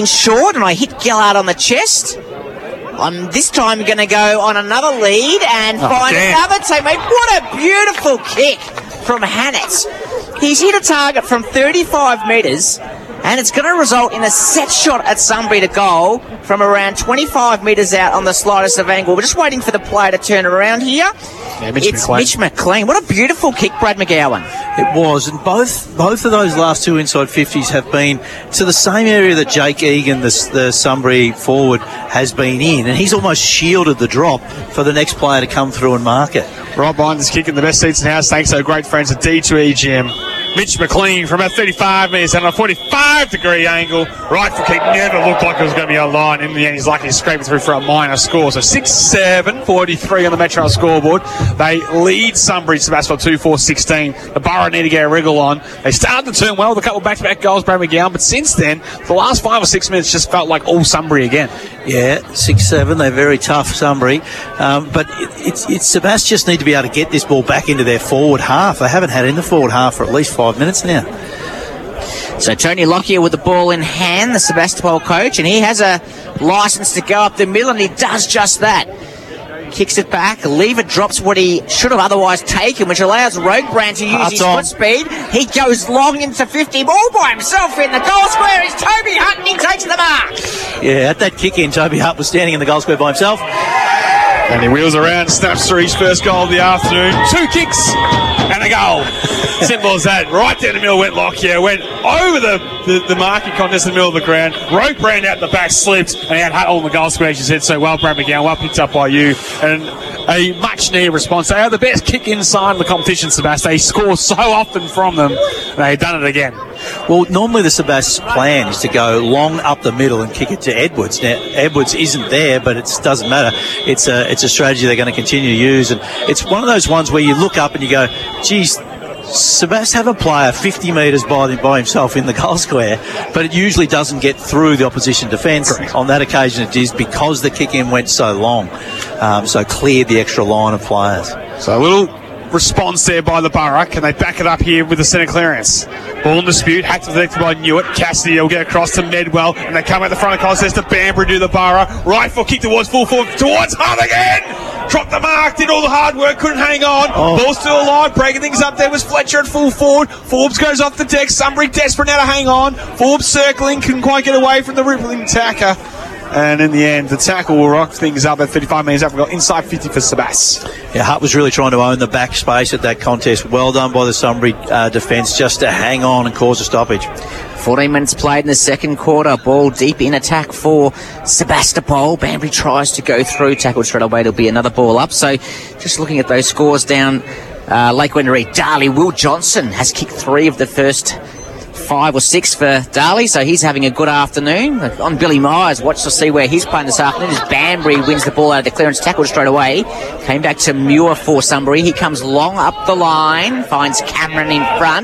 short, and I hit Gillard on the chest. I'm this time going to go on another lead and find another teammate. What a beautiful kick from Hannett. He's hit a target from 35 metres, and it's going to result in a set shot at Sunbury to goal from around 25 metres out on the slightest of angle. We're just waiting for the player to turn around here. Yeah, Mitch McLean. What a beautiful kick, Brad McGowan. It was, and both of those last two inside 50s have been to the same area that Jake Egan, the Sunbury forward, has been in, and he's almost shielded the drop for the next player to come through and mark it. Right behind this kick in the best seats in the house, thanks to our great friends at D2E Gym. Mitch McLean from about 35 metres and on a 45-degree angle. Right for kick, never looked like it was going to be a line. In the end, he's lucky to scrape it through for a minor score. So 6-7, 43 on the Metro scoreboard. They lead Sunbury Sebastopol 2-4-16. The Borough need to get a wriggle on. They started to turn well with a couple of back-to-back goals, Brad McGowan, but since then, the last 5 or 6 minutes just felt like all Sunbury again. Yeah, 6-7. They're very tough, Sunbury. But it's Sebas just need to be able to get this ball back into their forward half. They haven't had it in the forward half for at least 5 minutes now. So Tony Lockyer with the ball in hand, the Sebastopol coach, and he has a licence to go up the middle, and he does just that. Kicks it back, Lever drops what he should have otherwise taken, which allows Rokebrand to use his foot speed. He goes long into 50, all by himself in the goal square is Toby Hutt, and he takes the mark. Yeah, at that kick in, Toby Hutt was standing in the goal square by himself. And he wheels around, snaps through his first goal of the afternoon. 2 kicks and a goal. Simple as that. Right down the middle went Lockyer. Went over the marking contest in the middle of the ground. Rokebrand out the back, slipped, and he had Hutt on the goal square, as you said. So well, Brad McGowan, well picked up by you. And a much-needed response. They are the best kick inside of the competition, Sebas. They score so often from them. They've done it again. Well, normally the Sebas plan is to go long up the middle and kick it to Edwards. Now, Edwards isn't there, but it doesn't matter. It's a strategy they're going to continue to use. And it's one of those ones where you look up and you go, geez, Sebas have a player 50 metres by himself in the goal square, but it usually doesn't get through the opposition defence. On that occasion it is, because the kick-in went so long, so cleared the extra line of players. So a little response there by the Borough. Can they back it up here with the centre clearance? Ball in dispute, hacked and deflected by Newitt. Cassidy will get across to Medwell, and they come out the front of contest to Bambury to the Borough. Right foot kick towards full forward, towards Hutt again! Dropped the mark, did all the hard work, couldn't hang on. Ball still alive, breaking things up there was Fletcher at full forward. Forbes goes off the deck, Sunbury desperate now to hang on. Forbes circling, couldn't quite get away from the rippling attacker. And in the end, the tackle will rock things up at 35 metres after we got inside 50 for Sebas. Yeah, Hutt was really trying to own the back space at that contest. Well done by the Sunbury defence just to hang on and cause a stoppage. 14 minutes played in the second quarter. Ball deep in attack for Sebastopol. Banbury tries to go through. Tackled straight away. It'll be another ball up. So just looking at those scores down Lake Wendouree, Darley, Will Johnson has kicked 3 of the first 5 or 6 for Darley, so he's having a good afternoon. On Billy Myers, watch to see where he's playing this afternoon as Banbury wins the ball out of the clearance, tackled straight away. Came back to Muir for Sunbury. He comes long up the line, finds Cameron in front.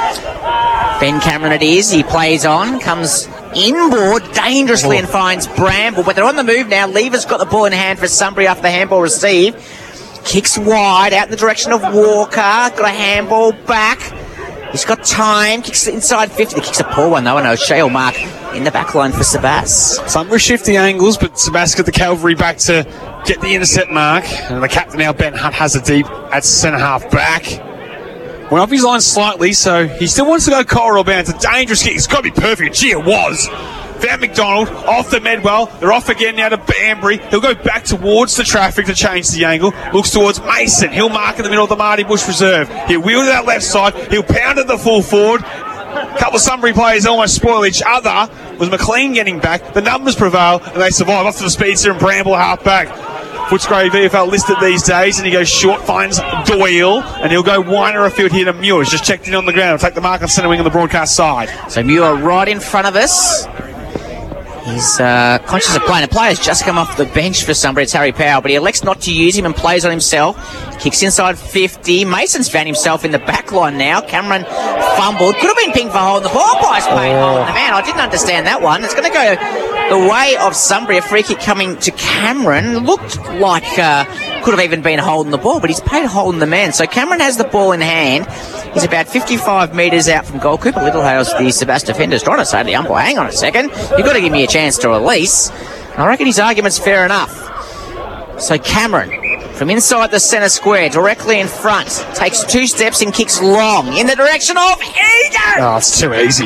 Ben Cameron it is. He plays on, comes inboard dangerously and finds Bramble, but they're on the move now. Lever's got the ball in hand for Sunbury after the handball receive. Kicks wide out in the direction of Walker. Got a handball back. He's got time, kicks inside 50. The kick's a poor one though, and O'Shea will mark in the back line for Sebas. Sunbury shifting angles, but Sebas got the cavalry back to get the intercept mark. And the captain now, Ben Hutt, has a deep at centre half back. Went off his line slightly, so he still wants to go corridor bound. It's a dangerous kick. It's got to be perfect. Gee, it was. Found McDonald, off to Medwell. They're off again now to Banbury. He'll go back towards the traffic to change the angle. Looks towards Mason. He'll mark in the middle of the Marty Bush Reserve. He'll wheel to that left side. He'll pound at the full forward. A couple of Sunbury players almost spoil each other. Was McLean getting back. The numbers prevail, and they survive. Off to the speedster and Bramble half back. Footscray VFL listed these days, and he goes short, finds Doyle, and he'll go wider afield here to Muir. He's just checked in on the ground. He'll take the mark on centre wing on the broadcast side. So Muir right in front of us. He's conscious of playing. A player's just come off the bench for Sunbury. It's Harry Powell, but he elects not to use him and plays on himself. Kicks inside 50. Mason's found himself in the back line now. Cameron fumbled. Could have been pinged for holding the ball by Spain holding the man. I didn't understand that one. It's going to go the way of Sunbury. A free kick coming to Cameron. Looked like could have even been holding the ball, but he's paid holding the man. So Cameron has the ball in hand. He's about 55 metres out from goal. Cooper Littlehales, the Sebastian defender's trying to say to the umpire, hang on a second, you've got to give me a chance to release. And I reckon his argument's fair enough. So Cameron, from inside the centre square, directly in front, takes 2 steps and kicks long in the direction of Egan! Oh, it's too easy.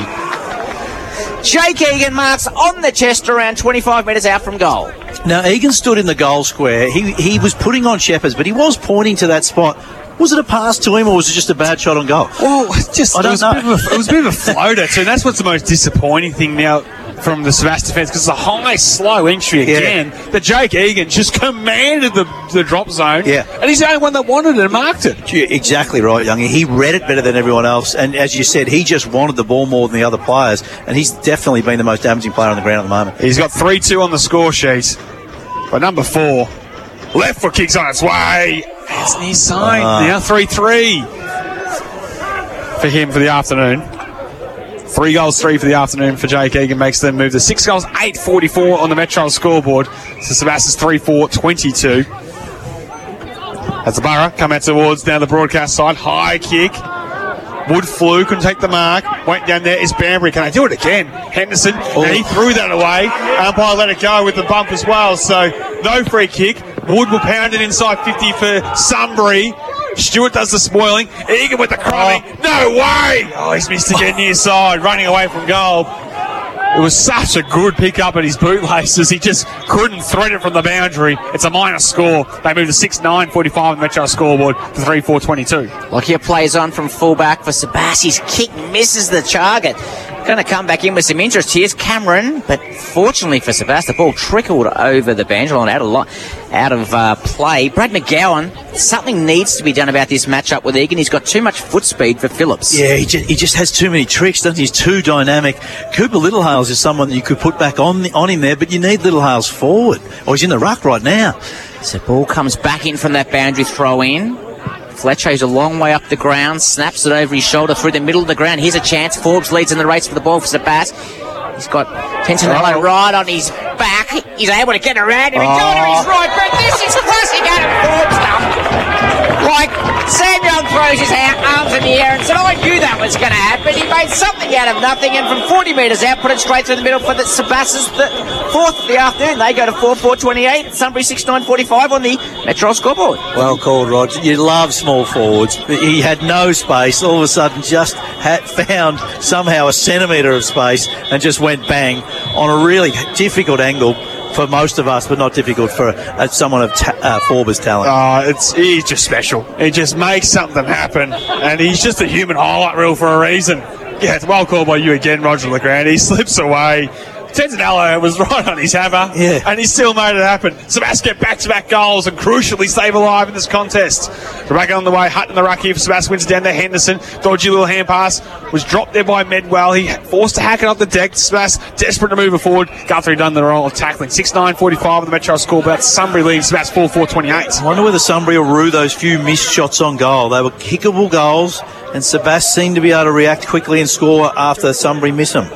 Jake Egan marks on the chest around 25 metres out from goal. Now, Egan stood in the goal square. He was putting on Shepherds, but he was pointing to that spot. Was it a pass to him, or was it just a bad shot on goal? Well, it was a bit of a floater too, and that's what's the most disappointing thing now from the Sebastian defence, because it's a high, slow entry again. Yeah. But Jake Egan just commanded the drop zone, and he's the only one that wanted it and marked it. Exactly right, Youngie. He read it better than everyone else, and as you said, he just wanted the ball more than the other players, and he's definitely been the most damaging player on the ground at the moment. He's got 3-2 on the score sheet, but number 4, left foot kicks on its way. It's near side. Now 3-3 for him for the afternoon. 3 goals, 3 for the afternoon for Jake Egan, makes them move to 6 goals, 8-44 on the Metro scoreboard. So Sebastian's 3-4-22. As the Borough come out towards down the broadcast side, high kick. Wood flew, couldn't take the mark. Went down there, is Banbury. Can I do it again? Henderson, and he threw that away. Umpire let it go with the bump as well, so no free kick. Wood will pound it inside 50 for Sunbury. Stewart does the spoiling. Egan with the crumbing. No way! Oh, he's missed again near side, running away from goal. It was such a good pick-up at his bootlaces. He just couldn't thread it from the boundary. It's a minor score. They move to 6-9-45 on the Metro scoreboard to 3-4-22. Lockyer plays on from fullback for Sebasti's kick, misses the target. Going to come back in with some interest. Here's Cameron, but fortunately for Sebas, the ball trickled over the boundary line, out of play. Brad McGowan, something needs to be done about this matchup with Egan. He's got too much foot speed for Phillips. Yeah, he just has too many tricks, doesn't he? He's too dynamic. Cooper Littlehales is someone that you could put back on him there, but you need Littlehales forward. Oh, he's in the ruck right now. So ball comes back in from that boundary throw in. Fletcher's a long way up the ground, snaps it over his shoulder through the middle of the ground. Here's a chance. Forbes leads in the race for the ball for Sabas. He's got Tentinello right on his back. He's able to get around him. He's going to his right, but this is classic Adam Forbes stuff. Like, Sam Young throws his arms in the air and said, I knew that was going to happen. He made something out of nothing, and from 40 metres out, put it straight through the middle for the Sabas's the 4th of the afternoon. They go to 4-4-28. Sunbury 6-9-45 on the Metro scoreboard. Well called, Roger. You love small forwards. He had no space. All of a sudden, just found somehow a centimetre of space and just went bang on a really difficult angle for most of us, but not difficult for someone of Forbes' talent. He's just special. He just makes something happen, and he's just a human highlight reel for a reason. Yeah, it's well called by you again, Roger LeGrand. He slips away. Tentinello was right on his hammer, and he still made it happen. Sebas get back-to-back goals and crucially stayed alive in this contest. Back on the way, Hutton the ruck here for Sebas, wins it down to Henderson. Dodgy little hand pass, was dropped there by Medwell. He forced to hack it up the deck. Sebas desperate to move it forward. Guthrie done the role of tackling. 6-9-45 on the Metro score, but Sunbury leads Sebas 4-4-28. I wonder whether Sunbury will rue those few missed shots on goal. They were kickable goals, and Sebas seemed to be able to react quickly and score after Sunbury miss them.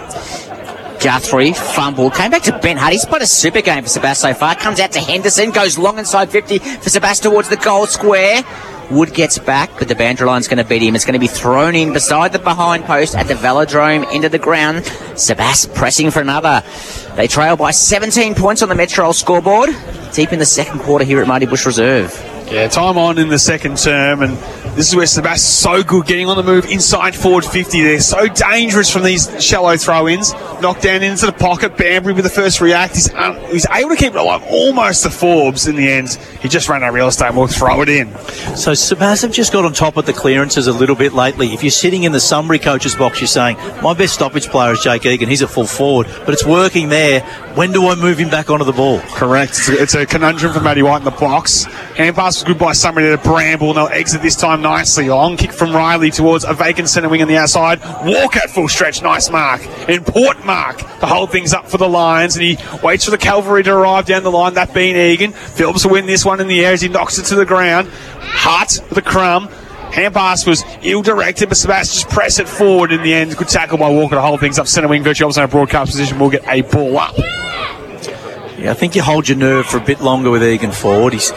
Guthrie, fumble, came back to Ben Hutt. He's played a super game for Sebas so far. Comes out to Henderson, goes long inside 50 for Sebas towards the goal square. Wood gets back, but the boundary line's going to beat him. It's going to be thrown in beside the behind post at the Velodrome into the ground. Sebas pressing for another. They trail by 17 points on the Metro scoreboard. Deep in the second quarter here at Marty Bush Reserve. Yeah, time on in the second term, and this is where Sebas is so good getting on the move inside forward 50. They're so dangerous from these shallow throw-ins. Knocked down into the pocket. Banbury with the first react. He's able to keep it alive almost to Forbes in the end. He just ran out of real estate and will throw it in. So Sebas have just got on top of the clearances a little bit lately. If you're sitting in the Sunbury coach's box, you're saying, my best stoppage player is Jake Egan. He's a full forward, but it's working there. When do I move him back onto the ball? Correct. It's a conundrum for Matty White in the box. Hand pass was good by Sunbury to Bramble, and they'll exit this time nicely. Long kick from Riley towards a vacant centre wing on the outside. Walker at full stretch. Nice mark. Important mark to hold things up for the Lions, and he waits for the cavalry to arrive down the line, that being Egan. Phillips will win this one in the air as he knocks it to the ground. Hutt with a crumb. Hand pass was ill-directed, but Sebas just press it forward in the end. Good tackle by Walker to hold things up. Centre wing, virtually opposite our broadcast position, will get a ball up. Yeah, I think you hold your nerve for a bit longer with Egan forward. He's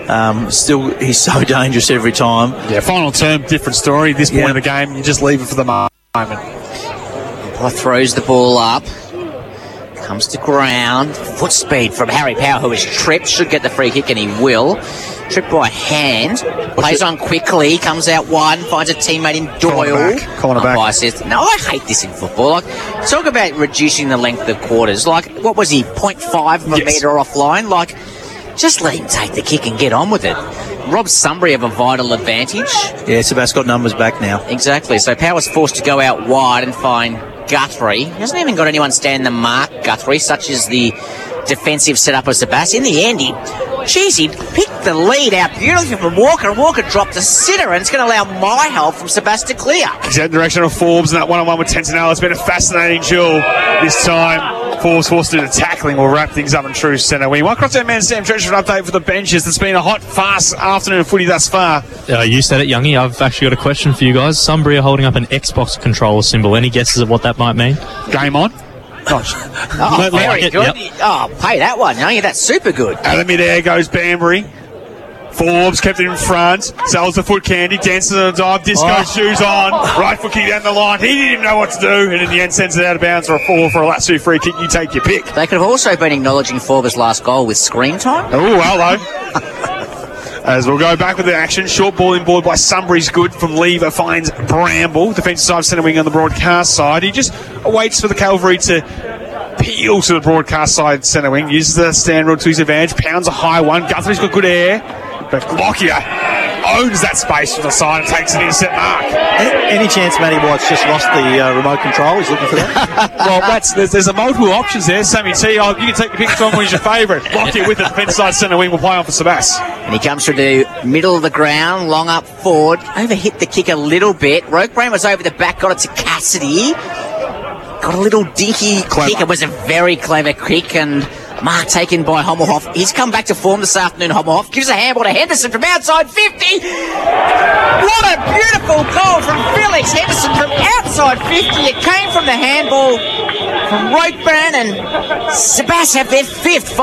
so dangerous every time. Yeah, final term, different story. At this point in the game, you just leave it for the moment. Throws the ball up. Comes to ground. Foot speed from Harry Power, who is tripped. Should get the free kick, and he will. Tripped by hand. Plays on quickly. Comes out wide and finds a teammate in Doyle. Corner back. Says, no, I hate this in football. Like, talk about reducing the length of quarters. Like, what was he, 0.5 of a metre offline? Like, just let him take the kick and get on with it. Rob Sunbury have a vital advantage. Yeah, Sebas got numbers back now. Exactly. So Power's forced to go out wide and find Guthrie. He hasn't even got anyone stand the mark, Guthrie, such as the defensive setup of Sebas. In the end, he picked the lead out beautifully from Walker, and Walker dropped a sitter, and it's going to allow my help from Sebas to clear. He's in the direction of Forbes, and that one-on-one with Tentanella has been a fascinating duel this time. Forbes forced to do the tackling will wrap things up in true centre wing. One cross our man Sam Trench for an update for the benches. It's been a hot, fast afternoon of footy thus far. You said it, Youngie. I've actually got a question for you guys. Sunbury are holding up an Xbox controller symbol. Any guesses of what that might mean? Game on. Oh, very good. Yep. Oh, pay that one, Youngie. That's super good. Out of mid-air goes Banbury. Forbes kept it in front. Sells the foot candy. Dances on the dive. Disco shoes on. Right foot kick down the line. He didn't even know what to do. And in the end, sends it out of bounds for a 4 for a Latsu free kick. You take your pick. They could have also been acknowledging Forbes' last goal with screen time. Oh, hello. As we'll go back with the action. Short ball in board by Sunbury's good from Lever. Finds Bramble. Defensive side, centre wing on the broadcast side. He just awaits for the Cavalry to peel to the broadcast side centre wing. Uses the stand rule to his advantage. Pounds a high one. Guthrie's got good air. But Lockyer owns that space from the side and takes an intercept mark. Any chance Matty White's just lost the remote control? He's looking for that? Well, there's a multiple options there. Sammy T, you can take the pick from who's your favourite. Lockyer with it. Defence side centre wing will play on for Sebas. And he comes through the middle of the ground, long up forward. Overhit the kick a little bit. Rokebrain was over the back, got it to Cassidy. Got a little dinky kick. It was a very clever kick, and mark taken by Hommelhoff. He's come back to form this afternoon, Hommelhoff. Gives a handball to Henderson from outside 50. What a beautiful goal from Felix Henderson from outside 50. It came from the handball from Rokeburn, and Sebas have their fifth,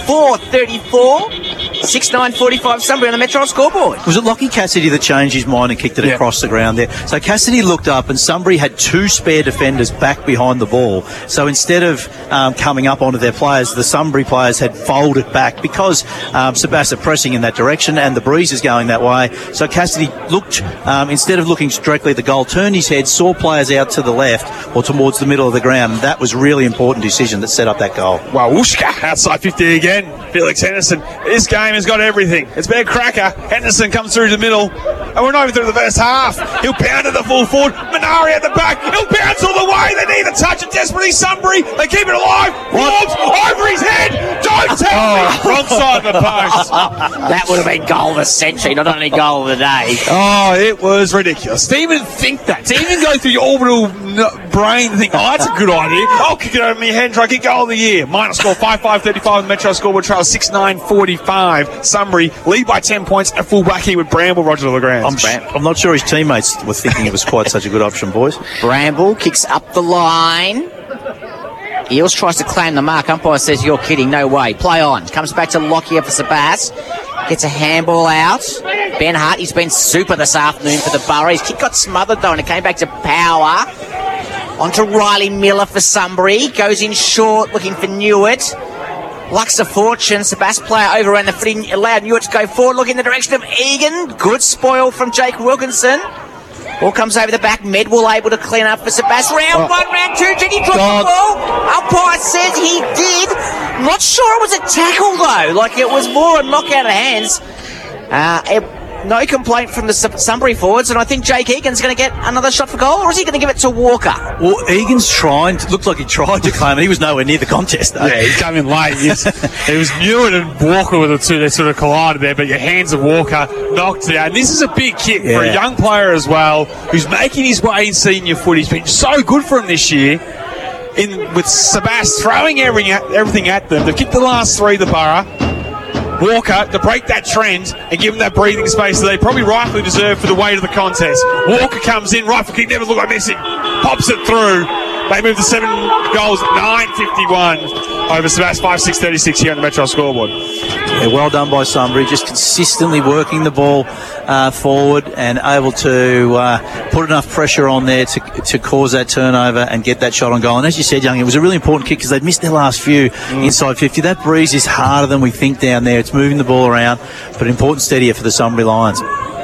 5-4-34. 6-9-45, somebody on the Metro scoreboard. Was it Lockie Cassidy that changed his mind and kicked it across the ground there? So Cassidy looked up, and Sunbury had two spare defenders back behind the ball. So instead of coming up onto their players, the Sunbury players had folded back because Sebas are pressing in that direction and the breeze is going that way. So Cassidy looked, instead of looking directly at the goal, turned his head, saw players out to the left or towards the middle of the ground. And that was a really important decision that set up that goal. Well, Wooshka outside 50 again. Felix Henderson. This game has got everything. It's been a cracker. Henderson comes through the middle, and we're not even through the first half. He'll pound at the full forward. Minari at the back. He'll bounce all the way. They need a touch, and desperately Sunbury. They keep it alive. Forbes over his head. Don't tell me. Wrong side of the post. That would have been goal of the century, not only goal of the day. Oh, it was ridiculous. To even think that. To even go through your orbital brain and think, oh, that's a good idea. I'll kick it over my head and try to get goal of the year. Minus score 5-5-35 on the Metro scoreboard trail 6-9-45. Sunbury lead by 10 points at full back here with Bramble, Roger LeGrand. I'm not sure his teammates were thinking it was quite such a good option, boys. Bramble kicks up the line. Eels tries to claim the mark. Umpire says, you're kidding. No way. Play on. Comes back to Lockyer for Sebas. Gets a handball out. Ben Hart, he's been super this afternoon for the Borough. His kick got smothered though, and it came back to Power. On to Riley Miller for Sunbury. Goes in short, looking for Newitt. Lucks a fortune. Sebas player overran the footing, allowed Newitt to go forward, look in the direction of Egan. Good spoil from Jake Wilkinson. Ball comes over the back. Medwell able to clean up for Sebas. Round one, round two. Did he drop the ball? Umpire says he did. Not sure it was a tackle though. Like it was more a knockout of hands. No complaint from the Sunbury forwards, and I think Jake Egan's going to get another shot for goal, or is he going to give it to Walker? Well, Egan's trying. Looked like he tried to claim it. He was nowhere near the contest, though. Yeah, he came in late. It was Newitt and Walker with the two. They sort of collided there, but your hands of Walker knocked it out. And this is a big kick for a young player as well, who's making his way in senior footy. He's been so good for him this year. With Sebas throwing everything at them. They've kicked the last three, the Borough. Walker to break that trend and give them that breathing space that they probably rightfully deserve for the weight of the contest. Walker comes in, right for kick, never looked like missing. pops it through. They move to 7 goals, 9.51 over Sebas, 5-6-36 here on the Metro scoreboard. Yeah, well done by Sunbury, just consistently working the ball forward and able to put enough pressure on there to cause that turnover and get that shot on goal. And as you said, Young, it was a really important kick because they'd missed their last few inside 50. That breeze is harder than we think down there. It's moving the ball around, but an important steadier for the Sunbury Lions.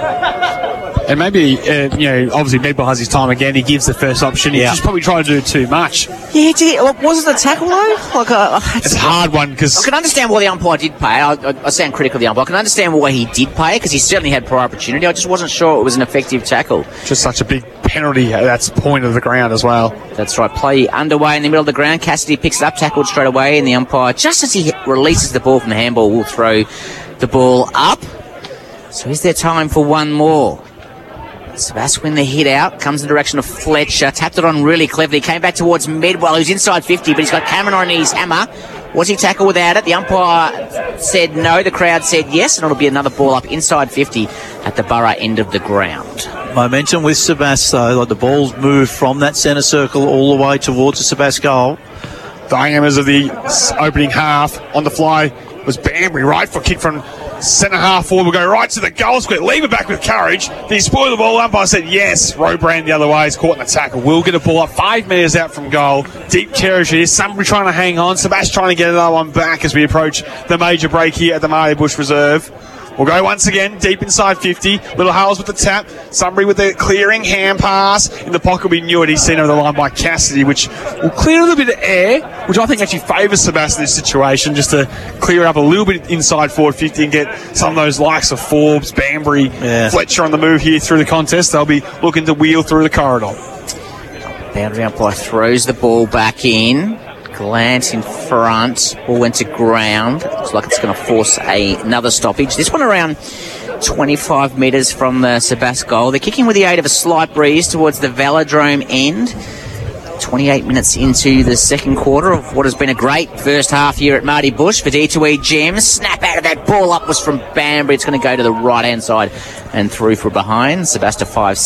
And maybe, obviously Medball has his time again. He gives the first option. He's just probably trying to do too much. Yeah, was it a tackle, though? It's a hard one because I can understand why the umpire did pay. I sound critical of the umpire. I can understand why he did pay because he certainly had prior opportunity. I just wasn't sure it was an effective tackle. Just such a big penalty. That's the point of the ground as well. That's right. Play underway in the middle of the ground. Cassidy picks it up, tackled straight away, and the umpire, just as he releases the ball from the handball, will throw the ball up. So is there time for one more? Sebastian, the hit out, comes in the direction of Fletcher, tapped it on really cleverly, came back towards Medwell, who's inside 50, but he's got Cameron on his hammer. Was he tackled without it? The umpire said no, the crowd said yes, and it'll be another ball up inside 50 at the Borough end of the ground. Momentum with Sebas, though, like the ball's moved from that centre circle all the way towards the Sebas goal. Diameters of the opening half on the fly was Banbury, right foot kick from centre half forward, will go right to the goal square, leave it back with courage. Did he spoil the ball? Umpire said yes. Robrand the other way is caught in the tackle. Will get a ball up 5 metres out from goal. Deep territory. Somebody trying to hang on. Sebastian trying to get another one back as we approach the major break here at the Marley Bush Reserve. We'll go once again, deep inside 50. Little Hales with the tap. Sunbury with the clearing hand pass. In the pocket will be Newitt. He's seen over the line by Cassidy, which will clear a little bit of air, which I think actually favours Sebastian in this situation, just to clear up a little bit inside forward 50 and get some of those likes of Forbes, Banbury, Fletcher on the move here through the contest. They'll be looking to wheel through the corridor. Boundary umpire throws the ball back in. Glant in front. Ball went to ground. Looks like it's going to force another stoppage. This one around 25 metres from the Sebas goal. They're kicking with the aid of a slight breeze towards the Velodrome end. 28 minutes into the second quarter of what has been a great first half here at Marty Bush for D2E Gems. Snap out of that ball up was from Banbury. It's going to go to the right-hand side and through for behind. Sebasta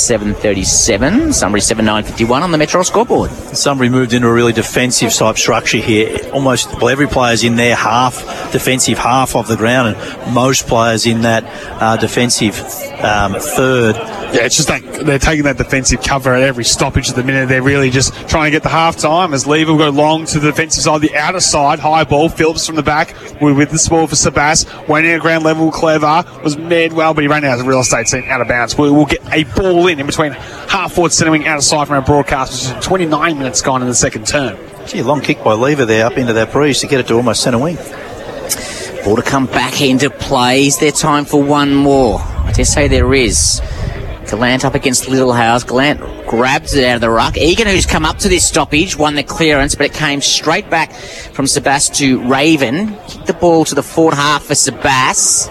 5-7-37. Sunbury 7-9-51 on the Metro scoreboard. Sunbury moved into a really defensive type structure here. Almost, every player's in their defensive half of the ground, and most players in that defensive third. Yeah, it's just like they're taking that defensive cover at every stoppage at the minute. They're really just trying to get the half time as Lever will go long to the defensive side, the outer side, high ball. Phillips from the back with the ball for Sebas. Went in at ground level, clever. Was Medwell, but he ran out of the real estate scene, out of bounds. We'll get a ball in between half forward, centre wing, out of side from our broadcast, which is 29 minutes gone in the second term. Gee, a long kick by Lever there up into that breeze to get it to almost centre wing. Ball to come back into play. Is there time for one more? I dare say there is. Gallant up against Littlehouse. Gallant grabs it out of the ruck. Egan, who's come up to this stoppage, won the clearance, but it came straight back from Sebas to Raven. Kicked the ball to the forward half for Sebas.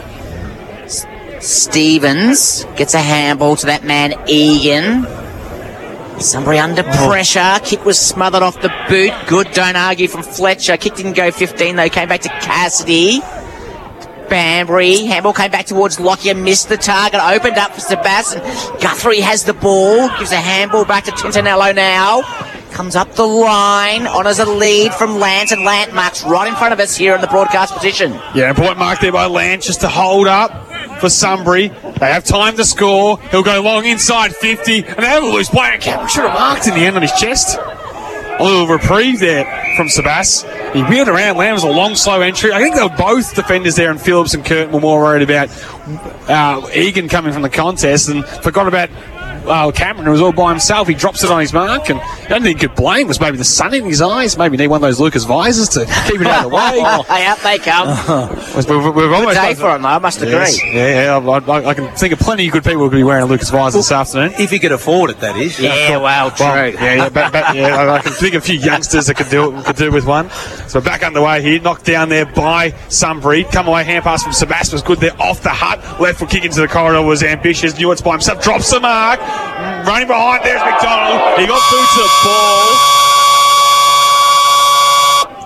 Stevens gets a handball to that man, Egan. Sunbury under pressure. Kick was smothered off the boot. Good, don't argue from Fletcher. Kick didn't go 15 though. Came back to Cassidy. Banbury. Handball came back towards Lockyer. Missed the target. Opened up for Sebastian. Guthrie has the ball. Gives a handball back to Tintinello now. Comes up the line. Honours a lead from Lance, and Lant marks right in front of us here in the broadcast position. Yeah, a point mark there by Lance just to hold up for Sunbury. They have time to score. He'll go long inside 50, and they have a loose play. Cameron should have marked in the end on his chest. A little reprieve there from Sebas. He wheeled around. Lamb was a long, slow entry. I think they were both defenders there, and Phillips and Curtin were more worried about Egan coming from the contest and forgot about Cameron, who was all by himself. He drops it on his mark, and the only thing he could blame was maybe the sun in his eyes. Maybe need one of those Lucas visors to keep it out of the way. Hey, out they come. We've almost day for him, though, I must agree. Yes. I can think of plenty of good people who could be wearing Lucas visors this afternoon. If he could afford it, that is. Yeah, well, true. I can think of a few youngsters that could do with one. So back underway here, knocked down there by Sunbury. Come away, hand pass from Sebastian was good there off the hut. Left foot kick into the corridor was ambitious. Newitt's by himself, drops the mark. Running behind, there's McDonald. He got through to the ball.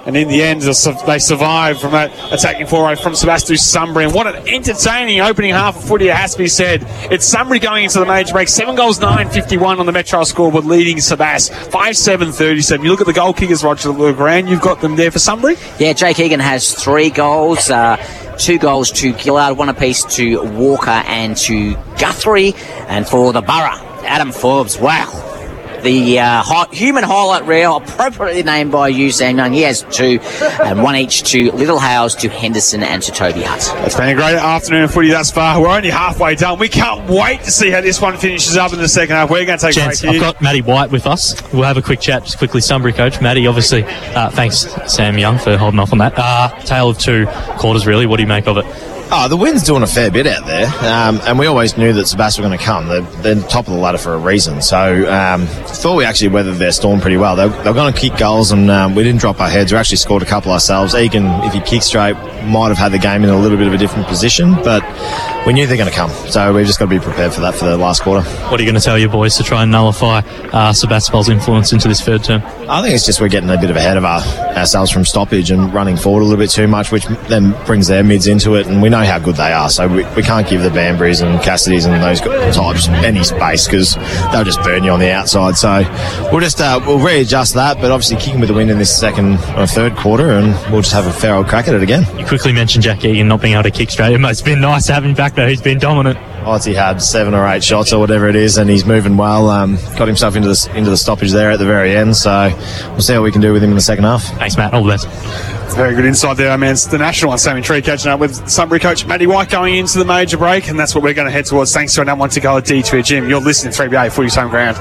And in the end, they survived from that attacking foray from Sebastian Sunbury. And what an entertaining opening half of footy, it has to be said. It's Sunbury going into the major break. 7 goals, 9.51 on the Metro scoreboard, leading Sebas 5-7-37. You look at the goal kickers, Roger Legrand, you've got them there for Sunbury? Yeah, Jake Egan has 3 goals. 2 goals to Gillard, 1 apiece to Walker and to Guthrie. And for the Borough, Adam Forbes, wow. The human highlight reel, appropriately named by you, Sam Young. He has 2, and 1 each to Little Hales, to Henderson, and to Toby Hutt. It's been a great afternoon of footy thus far. We're only halfway done. We can't wait to see how this one finishes up in the second half. We're going to take a break here. I've got Matty White with us. We'll have a quick chat just quickly. Sunbury coach. Matty, obviously, thanks, Sam Young, for holding off on that. Tale of 2 quarters, really. What do you make of it? Oh, the wind's doing a fair bit out there, and we always knew that Sebastian were going to come. They're top of the ladder for a reason, so thought we actually weathered their storm pretty well. They're going to kick goals, and we didn't drop our heads. We actually scored a couple ourselves. Egan, if he kicked straight, might have had the game in a little bit of a different position, but we knew they're going to come, so we've just got to be prepared for that for the last quarter. What are you going to tell your boys to try and nullify Sebastopol's influence into this third term? I think it's just we're getting a bit of ahead of ourselves from stoppage and running forward a little bit too much, which then brings their mids into it, and we know how good they are, so we can't give the Banburys and Cassidys and those types any space because they'll just burn you on the outside. So we'll just we'll readjust that, but obviously kicking with the wind in this second or third quarter, and we'll just have a fair old crack at it again. You quickly mentioned Jack Egan not being able to kick straight. It's been nice having him back though. He's been dominant. He had 7 or 8 shots or whatever it is, and he's moving well. Got himself into the stoppage there at the very end, so we'll see what we can do with him in the second half. Thanks, Matt. All the best. Very good insight there, man. It's the national one, Sammy Tree, catching up with Sunbury coach Matty White going into the major break, and that's what we're going to head towards thanks to our number 1 to go at D2 Gym. You're listening to 3BA Footy's Home Ground.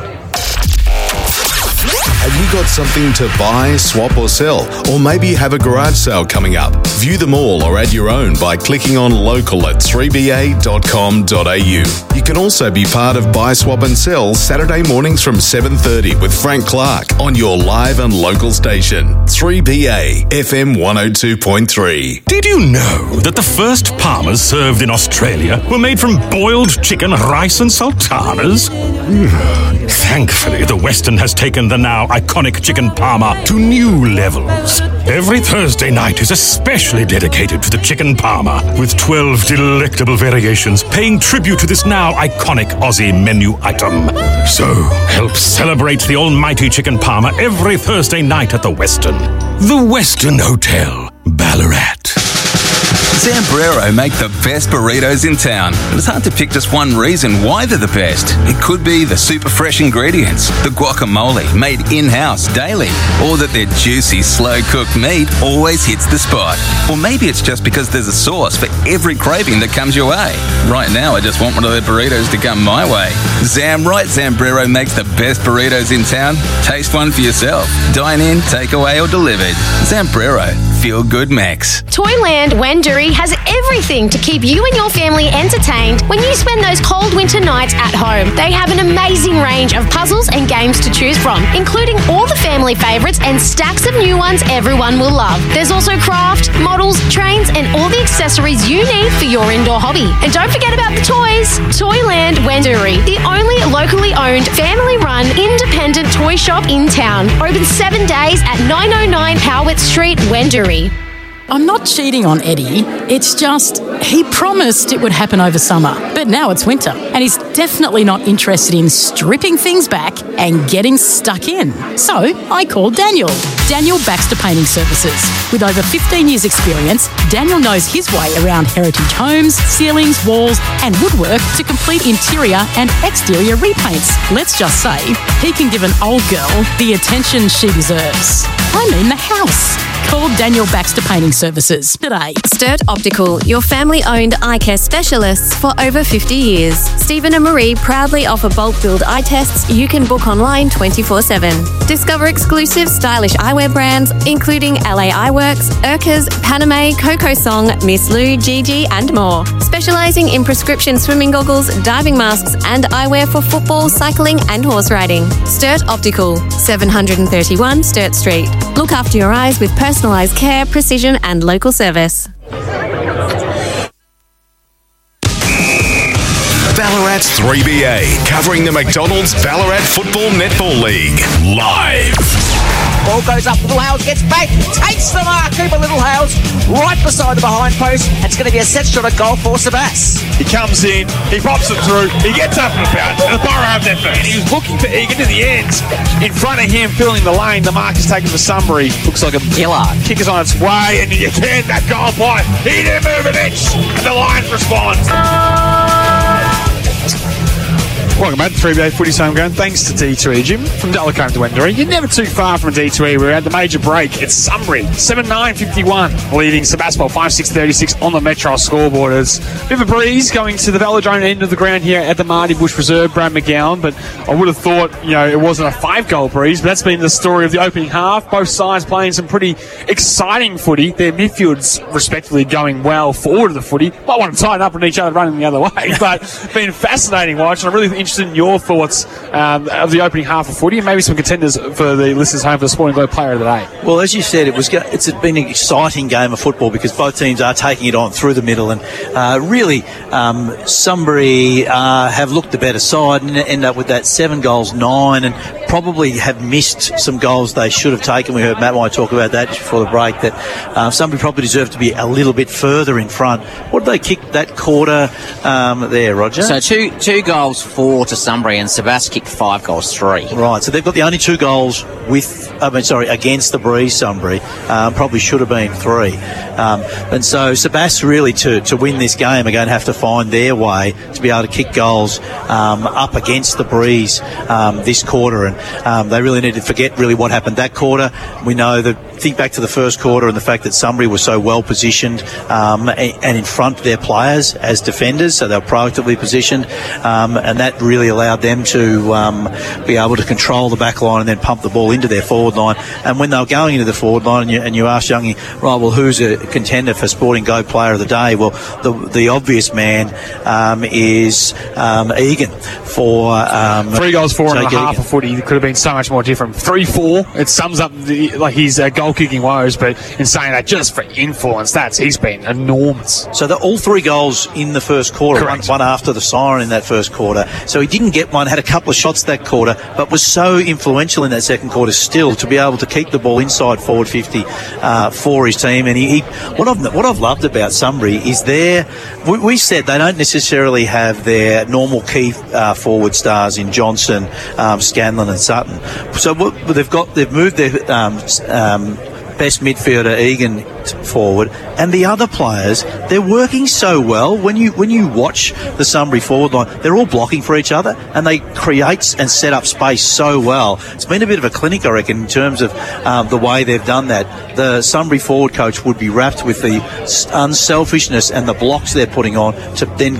Have you got something to buy, swap or sell? Or maybe you have a garage sale coming up? View them all or add your own by clicking on local at 3ba.com.au. You can also be part of Buy, Swap and Sell Saturday mornings from 7:30 with Frank Clark on your live and local station, 3BA FM 102.3. Did you know that the first Palmers served in Australia were made from boiled chicken, rice and sultanas? Thankfully, the Western has taken the now iconic chicken parma to new levels. Every Thursday night is especially dedicated to the chicken parma, with 12 delectable variations paying tribute to this now iconic Aussie menu item. So, help celebrate the almighty chicken parma every Thursday night at the Western. The Western Hotel, Ballarat. Zambrero make the best burritos in town, but it's hard to pick just one reason why they're the best. It could be the super fresh ingredients, the guacamole made in-house daily, or that their juicy, slow-cooked meat always hits the spot. Or maybe it's just because there's a sauce for every craving that comes your way. Right now, I just want one of their burritos to come my way. Zambrero makes the best burritos in town. Taste one for yourself. Dine in, take away or delivered. Zambrero. Feel good Max. Toyland Wenduri has everything to keep you and your family entertained when you spend those cold winter nights at home. They have an amazing range of puzzles and games to choose from, including all the family favourites and stacks of new ones everyone will love. There's also craft, models, trains and all the accessories you need for your indoor hobby. And don't forget about the toys. Toyland Wenduri, the only locally owned, family-run, independent toy shop in town. Open 7 days at 909 Howard Street, Wenduri. I'm not cheating on Eddie. It's just he promised it would happen over summer, but now it's winter and he's definitely not interested in stripping things back and getting stuck in. So I called Daniel Baxter Painting Services. With over 15 years experience, Daniel knows his way around heritage homes, ceilings, walls and woodwork to complete interior and exterior repaints. Let's just say he can give an old girl the attention she deserves. I mean the house. Call Daniel Baxter Painting Services today. Sturt Optical, your family-owned eye care specialists for over 50 years. Stephen and Marie proudly offer bulk build eye tests you can book online 24/7. Discover exclusive stylish eyewear brands including LA Eyeworks, Urkers, Paname, Coco Song, Miss Lou, Gigi and more. Specialising in prescription swimming goggles, diving masks and eyewear for football, cycling and horse riding. Sturt Optical, 731 Sturt Street. Look after your eyes with personalised care, precision and local service. Ballarat's 3BA, covering the McDonald's Ballarat Football Netball League. Live. Ball goes up. Little Hales gets back. Takes the mark. Cooper Little Hales right beside the behind post. It's going to be a set shot at goal for Sebas. He comes in, he pops it through, he gets up and about, and the Borough have their first. And he was looking for Egan to the end. In front of him, filling the lane, the mark is taken for Sunbury. Looks like a killer. Kick is on its way, and you can that goal by. He didn't move an inch, and the Lions respond. Welcome back to 3BA Footy's Homeground. Thanks to D2E Gym from Dullacombe to Wendouree. You're never too far from D2E. We're at the major break. It's Sunbury, 7-9-51, leading Sebastopol 5-6-36 on the Metro scoreboard. It's a bit of a breeze going to the Velodrome end of the ground here at the Marty Bush Reserve, Brad McGowan, but I would have thought, it wasn't a 5-goal breeze, but that's been the story of the opening half. Both sides playing some pretty exciting footy. Their midfields, respectively, going well forward of the footy. Might want to tighten up on each other running the other way, but been fascinating watch. I'm really interested in your thoughts of the opening half of footy and maybe some contenders for the listeners home for the Sporting Globe Player of the Day. Well, as you said, it's been an exciting game of football because both teams are taking it on through the middle, and really Sunbury have looked the better side and end up with that 7-9 and probably have missed some goals they should have taken. We heard Matt White talk about that before the break, that Sunbury probably deserved to be a little bit further in front. What did they kick that quarter there, Roger? So two goals, 4 to Sunbury, and Sebas kicked 5 goals, 3. Right, so they've got the only 2 goals against the Breeze Sunbury. Probably should have been 3. And so Sebas really to win this game are going to have to find their way to be able to kick goals up against the Breeze this quarter, and they really need to forget really what happened that quarter. We know that, think back to the first quarter and the fact that Sunbury was so well positioned and in front of their players as defenders, so they were proactively positioned, and that really allowed them to be able to control the back line and then pump the ball into their forward line. And when they were going into the forward line, and you asked Youngie, right, well, who's a contender for Sporting Go Player of the Day? Well, the obvious man is Egan for 3 goals, 4 and a half of footy. It could have been so much more different. 3-4. It sums up his goal kicking woes, but in saying that, just for influence, he's been enormous. So all 3 goals in the first quarter, one after the siren in that first quarter. So he didn't get one, had a couple of shots that quarter, but was so influential in that second quarter still to be able to keep the ball inside forward 50 for his team. And what I've loved about Sunbury is we said they don't necessarily have their normal key forward stars in Johnson, Scanlon and Sutton. So they've moved their best midfielder Egan forward, and the other players, they're working so well. When you watch the Sunbury forward line, they're all blocking for each other, and they create and set up space so well. It's been a bit of a clinic, I reckon, in terms of the way they've done that. The Sunbury forward coach would be wrapped with the unselfishness and the blocks they're putting on to then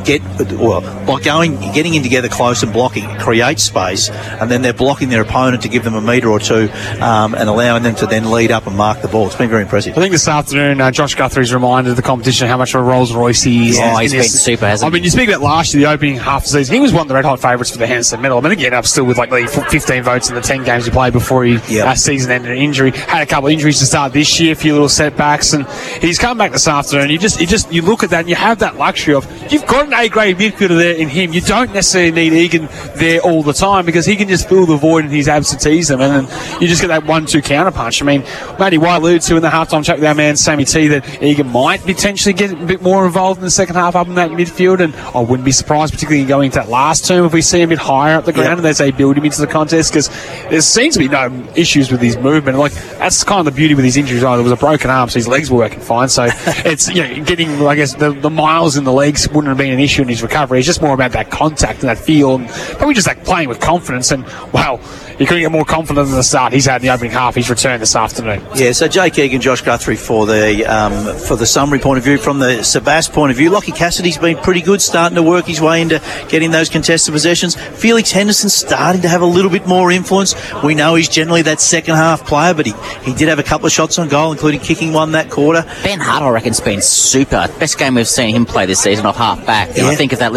getting in together close and blocking, create space, and then they're blocking their opponent to give them a metre or two and allowing them to then lead up and mark the ball. It's been very impressive. I think this afternoon Josh Guthrie's reminded the competition how much of a Rolls Royce he is. Oh, he's been super, hasn't he? I mean, you speak about last year, the opening half of the season, he was one of the red hot favourites for the Henderson medal. I mean, again, up still with 15 votes in the 10 games he played before he season ended in injury. Had a couple of injuries to start this year, a few little setbacks, and he's come back this afternoon. You look at that and you have that luxury of, you've got an A-grade midfielder there in him. You don't necessarily need Egan there all the time because he can just fill the void in his absenteeism, and then you just get that 1-2 counterpunch. I mean, Matty White alluded to in the halftime chat with our man Sammy T that Egan might potentially get a bit more involved in the second half up in that midfield, and I wouldn't be surprised, particularly going into that last term, if we see him a bit higher up the ground and as they build him into the contest, because there seems to be no issues with his movement. That's kind of the beauty with his injuries. There was a broken arm, so his legs were working fine, so it's getting, I guess, the miles in the legs wouldn't have been an issue in his recovery. It's just more about that contact and that feel, and probably just playing with confidence. And wow, you couldn't get more confident than the start he's had in the opening half. He's returned this afternoon. Yeah, so Jake Egan, Josh Guthrie for the Sunbury point of view. From the Sebas point of view, Lockie Cassidy's been pretty good, starting to work his way into getting those contested possessions. Felix Henderson's starting to have a little bit more influence. We know he's generally that second half player, but he did have a couple of shots on goal, including kicking one that quarter. Ben Hutt, I reckon, has been super. Best game we've seen him play this season off half back. And I think of that little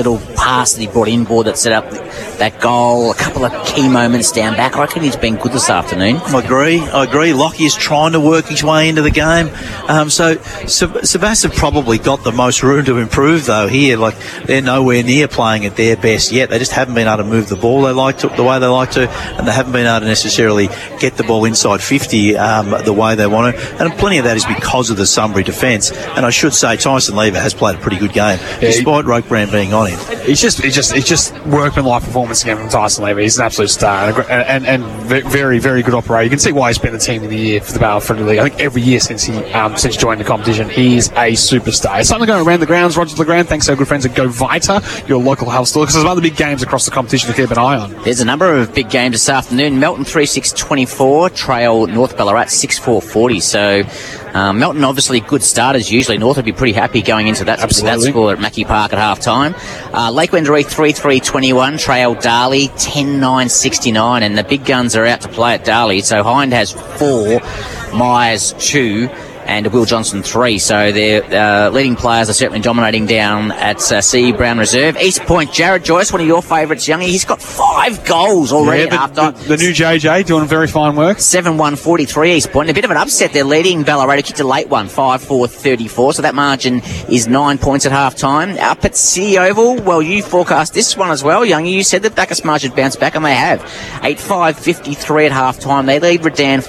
pass that he brought inboard that set up that goal, a couple of key moments down back. I reckon he's been good this afternoon. I agree. Lockie is trying to work his way into the game. So Sebastian probably got the most room to improve, though, here. Like, they're nowhere near playing at their best yet. They just haven't been able to move the ball the way they like to, and they haven't been able to necessarily get the ball inside 50 the way they want to. And plenty of that is because of the Sunbury defence. And I should say, Tyson Lever has played a pretty good game, despite Rokebrand being on him. It's just workmanlike performance again from Tyson Lever. He's an absolute star and very, very good operator. You can see why he's been the team of the year for the Ballarat Footy League. I think every year since he joined the competition, he's a superstar. It's something going around the grounds. Roger LeGrand, thanks to our good friends at Go Vita, your local health store, because there's other big games across the competition to keep an eye on. There's a number of big games this afternoon. Melton 3-6-24, trail North Ballarat 6-4-40. So Melton obviously good starters usually. North would be pretty happy going into that score at Mackie Park at half time. Lake Wendouree 3-3-21, trail Darley 10-9-69, and the big guns are out to play at Darley. So Hind has 4, Myers 2, and Will Johnson 3. So their leading players are certainly dominating down at C. Brown Reserve. East Point, Jared Joyce, one of your favourites, Youngie. He's got 5 goals already at half time. The new JJ doing very fine work. 7-1-43 East Point. A bit of an upset. They're leading Ballarat. Kicked a late one, 5-4-34. So that margin is 9 points at half time. Up at City Oval, well, you forecast this one as well, Youngie. You said that Bacchus Marsh would bounce back, and they have. 8-5-53 at half time. They lead Redan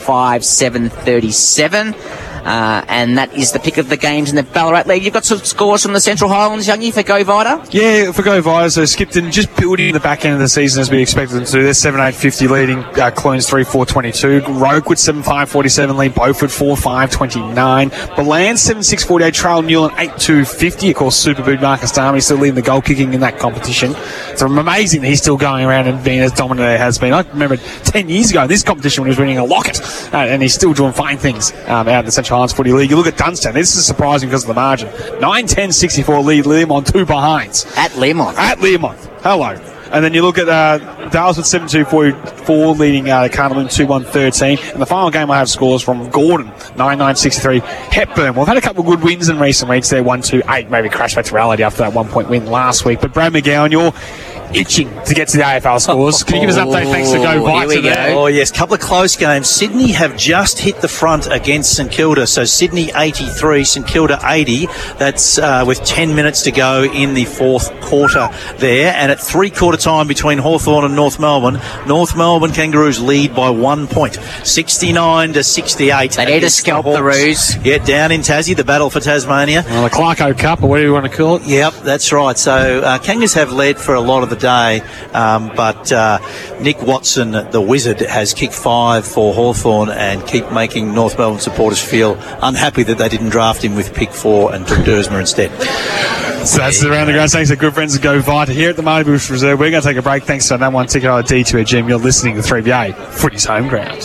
5-7-37. And that is the pick of the games in the Ballarat League. You've got some scores from the Central Highlands, Youngie, for Go Vita? Yeah, for Go Vita. So Skipton just building the back end of the season as we expected them to do. They're 7-8-50 leading Clunes 3-4-22. Rokewood 7-5-47 lead Beaufort 4-5-29. Balan 7-6-48 trail Newland 8-2-50. Of course, Super Boot Marcus Darmy still leading the goal kicking in that competition. It's amazing that he's still going around and being as dominant as he has been. I remember 10 years ago in this competition when he was winning a locket, and he's still doing fine things out in the Central Highlands Footy League. You look at Dunstone. This is surprising because of the margin. 9-10-64 lead Learmont 2 behinds. At Learmont. Hello. And then you look at Dalesford 7-2-44 leading Carnarvon 2-1-13. And the final game I have scores from Gordon 9-9-63. Hepburn. Well, they've had a couple of good wins in recent weeks. They're 1-2-8. Maybe crashed back to reality after that 1-point win last week. But Brad McGowan, you're itching to get to the AFL scores. Can you give us an update thanks to Go Vita there? Oh, yes. Couple of close games. Sydney have just hit the front against St Kilda. So Sydney 83, St Kilda 80. That's with 10 minutes to go in the fourth quarter there. And at three-quarter time between Hawthorn and North Melbourne Kangaroos lead by 1 point. 69-68. They need to scalp the Roos. Yeah, down in Tassie, the battle for Tasmania. Well, the Clarko Cup, or whatever you want to call it. Yep, that's right. So Kangas have led for a lot of the day, but Nick Watson, the Wizard, has kicked 5 for Hawthorn and keep making North Melbourne supporters feel unhappy that they didn't draft him with pick 4 and took Dersma instead. So that's around the ground. Thanks to good friends at Go Vita here at the Marty Bush Reserve. We're going to take a break. Thanks to that one ticket ID to our gym. You're listening to 3BA Footy's Home Ground.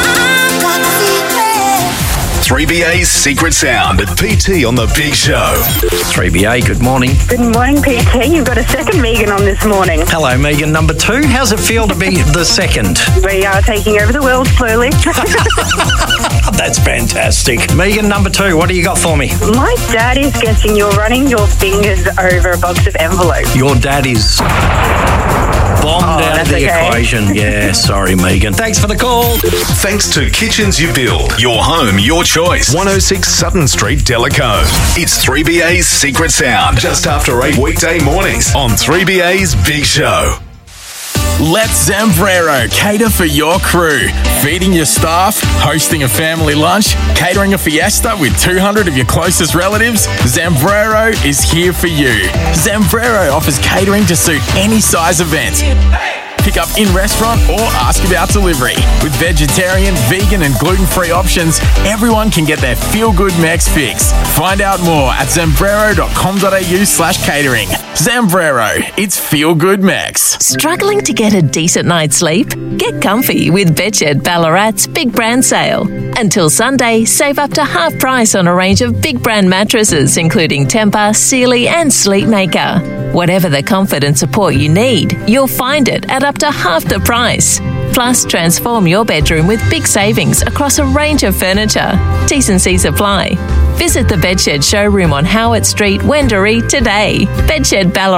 3BA's Secret Sound at PT on the Big Show. 3BA, good morning. Good morning, PT. You've got a second Megan on this morning. Hello, Megan number 2. How's it feel to be the second? We are taking over the world slowly. That's fantastic. Megan number 2, what do you got for me? My dad is guessing you're running your fingers over a box of envelopes. Your dad is bombed out of the equation. Yeah, sorry, Megan. Thanks for the call. Thanks to Kitchens You Build. Your home, your choice. 106 Sutton Street, Delacombe. It's 3BA's Secret Sound. Just after 8 weekday mornings on 3BA's Big Show. Let Zambrero cater for your crew. Feeding your staff, hosting a family lunch, catering a fiesta with 200 of your closest relatives, Zambrero is here for you. Zambrero offers catering to suit any size event. Pick up in-restaurant or ask about delivery. With vegetarian, vegan and gluten-free options, everyone can get their feel-good Mex fix. Find out more at zambrero.com.au/catering. Zambrero, it's feel-good Mex. Struggling to get a decent night's sleep? Get comfy with Bedshed Ballarat's Big Brand Sale. Until Sunday, save up to half price on a range of big brand mattresses including Tempur, Sealy and Sleepmaker. Whatever the comfort and support you need, you'll find it at up to half the price. Plus, transform your bedroom with big savings across a range of furniture. T&Cs apply. Visit the Bedshed showroom on Howard Street, Wendouree today. Bedshed Ballarat.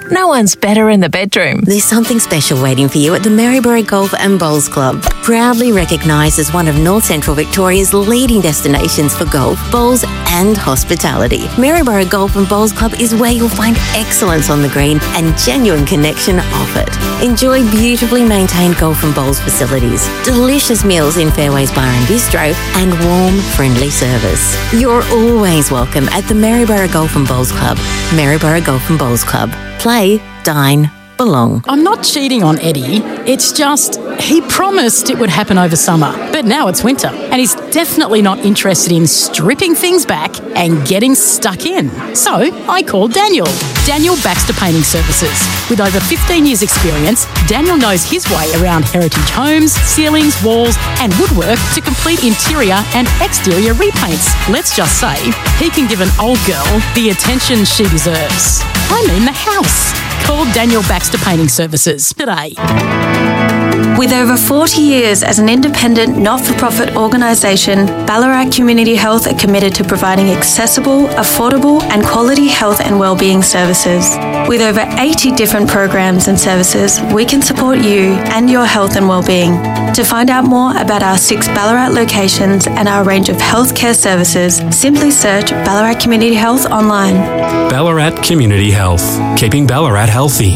no one's better in the bedroom. There's something special waiting for you at the Maryborough Golf and Bowls Club. Proudly recognised as one of North Central Victoria's leading destinations for golf, bowls and hospitality. Maryborough Golf and Bowls Club is where you'll find excellence on the green and genuine connection off it. Enjoy beautifully maintained golf and bowls facilities, delicious meals in Fairways Bar and Bistro, and warm, friendly service. You're always welcome at the Maryborough Golf and Bowls Club. Maryborough Golf and Bowls Club. Play, dine, belong. I'm not cheating on Eddie. It's just he promised it would happen over summer, but now it's winter, and he's definitely not interested in stripping things back and getting stuck in. So I called Daniel. Daniel Baxter Painting Services. With over 15 years' experience, Daniel knows his way around heritage homes, ceilings, walls, and woodwork to complete interior and exterior repaints. Let's just say he can give an old girl the attention she deserves. I mean the house. Call Daniel Baxter Painting Services today. With over 40 years as an independent, not-for-profit organisation, Ballarat Community Health are committed to providing accessible, affordable and quality health and wellbeing services. With over 80 different programs and services, we can support you and your health and wellbeing. To find out more about our 6 Ballarat locations and our range of healthcare services, simply search Ballarat Community Health online. Ballarat Community Health, keeping Ballarat healthy.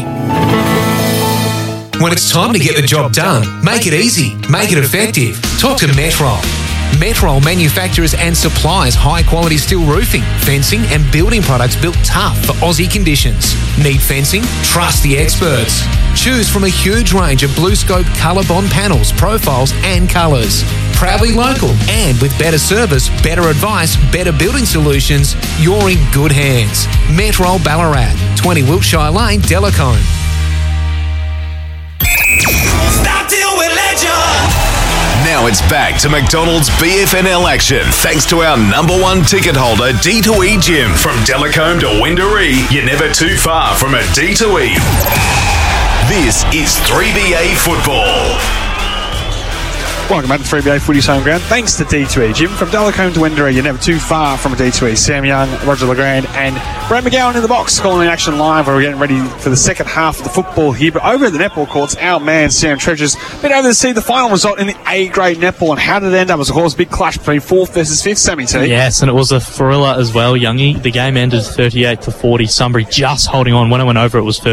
When it's time to get the job done, make it easy, make it effective. Talk to Metrol. Metrol manufactures and supplies high-quality steel roofing, fencing and building products built tough for Aussie conditions. Need fencing? Trust the experts. Choose from a huge range of BlueScope ColourBond panels, profiles and colours. Proudly local and with better service, better advice, better building solutions, you're in good hands. Metrol Ballarat, 20 Wiltshire Lane, Delacombe. Now it's back to McDonald's BFNL action thanks to our number one ticket holder, D2E Gym. From Delacombe to Windaree, you're never too far from a D2E. This is 3BA Football. Welcome back to 3BA Footy's home ground. Thanks to D2E Gym. From Delacombe to Windaree, you're never too far from a D2E. Sam Young, Roger Legrand and Brad McGowan in the box calling action live. We're getting ready for the second half of the football here. But over at the netball courts, our man Sam Treasure's been over to see the final result in the A-grade netball. And how did it end up? It was, of course, a big clash between 4th versus 5th, Sammy T. Yes, and it was a thriller as well, Youngie. The game ended 38-40. Sunbury just holding on. When it went over, it was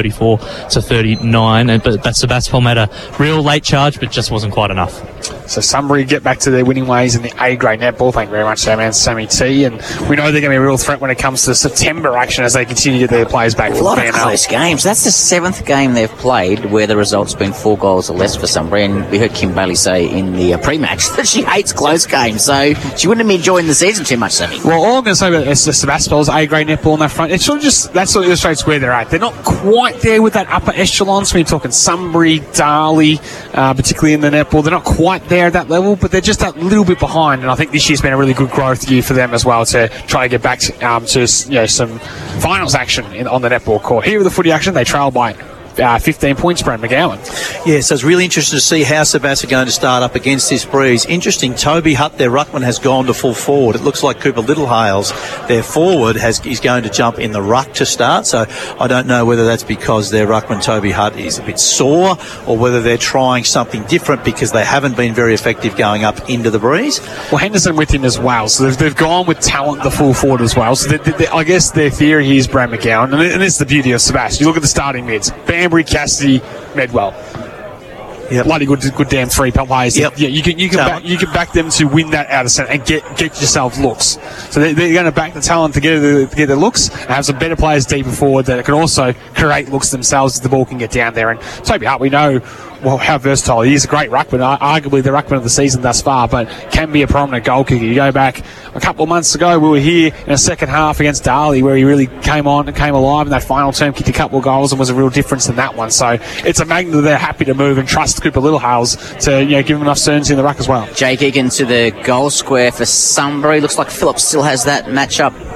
34-39. But that's Sebastopol made a real late charge, but just wasn't quite enough. So Sunbury get back to their winning ways in the A-grade netball. Thank you very much, Sam and Sammy T. And we know they're going to be a real threat when it comes to September action as they continue to get their players back. A lot of close games. That's the 7th game they've played where the result's been 4 goals or less for Sunbury. And we heard Kim Bailey say in the pre-match that she hates close games, so she wouldn't have been enjoying the season too much, Sammy. Well, all I'm going to say about Sebastopol's A-grade netball on that front, it's sort of just, that sort of illustrates where they're at. They're not quite there with that upper echelon. So we're talking Sunbury, Darley, particularly in the netball. They're not quite there at that level, but they're just that little bit behind. And I think this year's been a really good growth year for them as well to try to get back to some finals action on the netball court. Here with the footy action, they trail by 15 points, Brad McGowan. Yeah, so it's really interesting to see how Sebastopol are going to start up against this breeze. Interesting, Toby Hutt, their ruckman, has gone to full forward. It looks like Cooper Littlehales, their forward, is going to jump in the ruck to start. So I don't know whether that's because their ruckman, Toby Hutt, is a bit sore or whether they're trying something different because they haven't been very effective going up into the breeze. Well, Henderson with him as well. So they've gone with talent, the full forward as well. So I guess their theory here is Brad McGowan. And it's the beauty of Sebastopol. You look at the starting mids. Banbury, Cassidy, Medwell. Yep. Bloody good damn 3 players. Yep. Yeah, you can back them to win that out of centre and get yourself looks. So they're going to back the talent to get their looks and have some better players deeper forward that can also create looks themselves as the ball can get down there. And Toby Hart, we know how versatile he is. A great ruckman, arguably the ruckman of the season thus far, but can be a prominent goal kicker. You go back a couple of months ago, we were here in the second half against Darley where he really came on and came alive in that final term, kicked a couple of goals and was a real difference in that one. So it's a magnet that they're happy to move and trust Cooper Littlehales to give him enough certainty in the ruck as well. Jake Egan to the goal square for Sunbury. Looks like Phillips still has that matchup, Brad.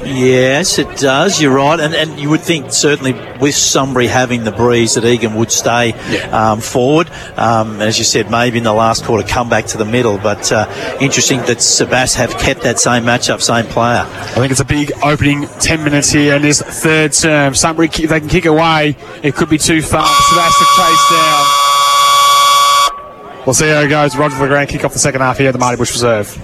Yes, it does. You're right. And you would think certainly with Sunbury having the breeze that Egan would stay forward. As you said, maybe in the last quarter come back to the middle. But interesting that Sebas have kept that same matchup, same player. I think it's a big opening 10 minutes here in this third term. Sunbury, if they can kick away, it could be too far. Sebas to chase down. We'll see how it goes. Roger LeGrand kick off the second half here at the Marty Bush Reserve.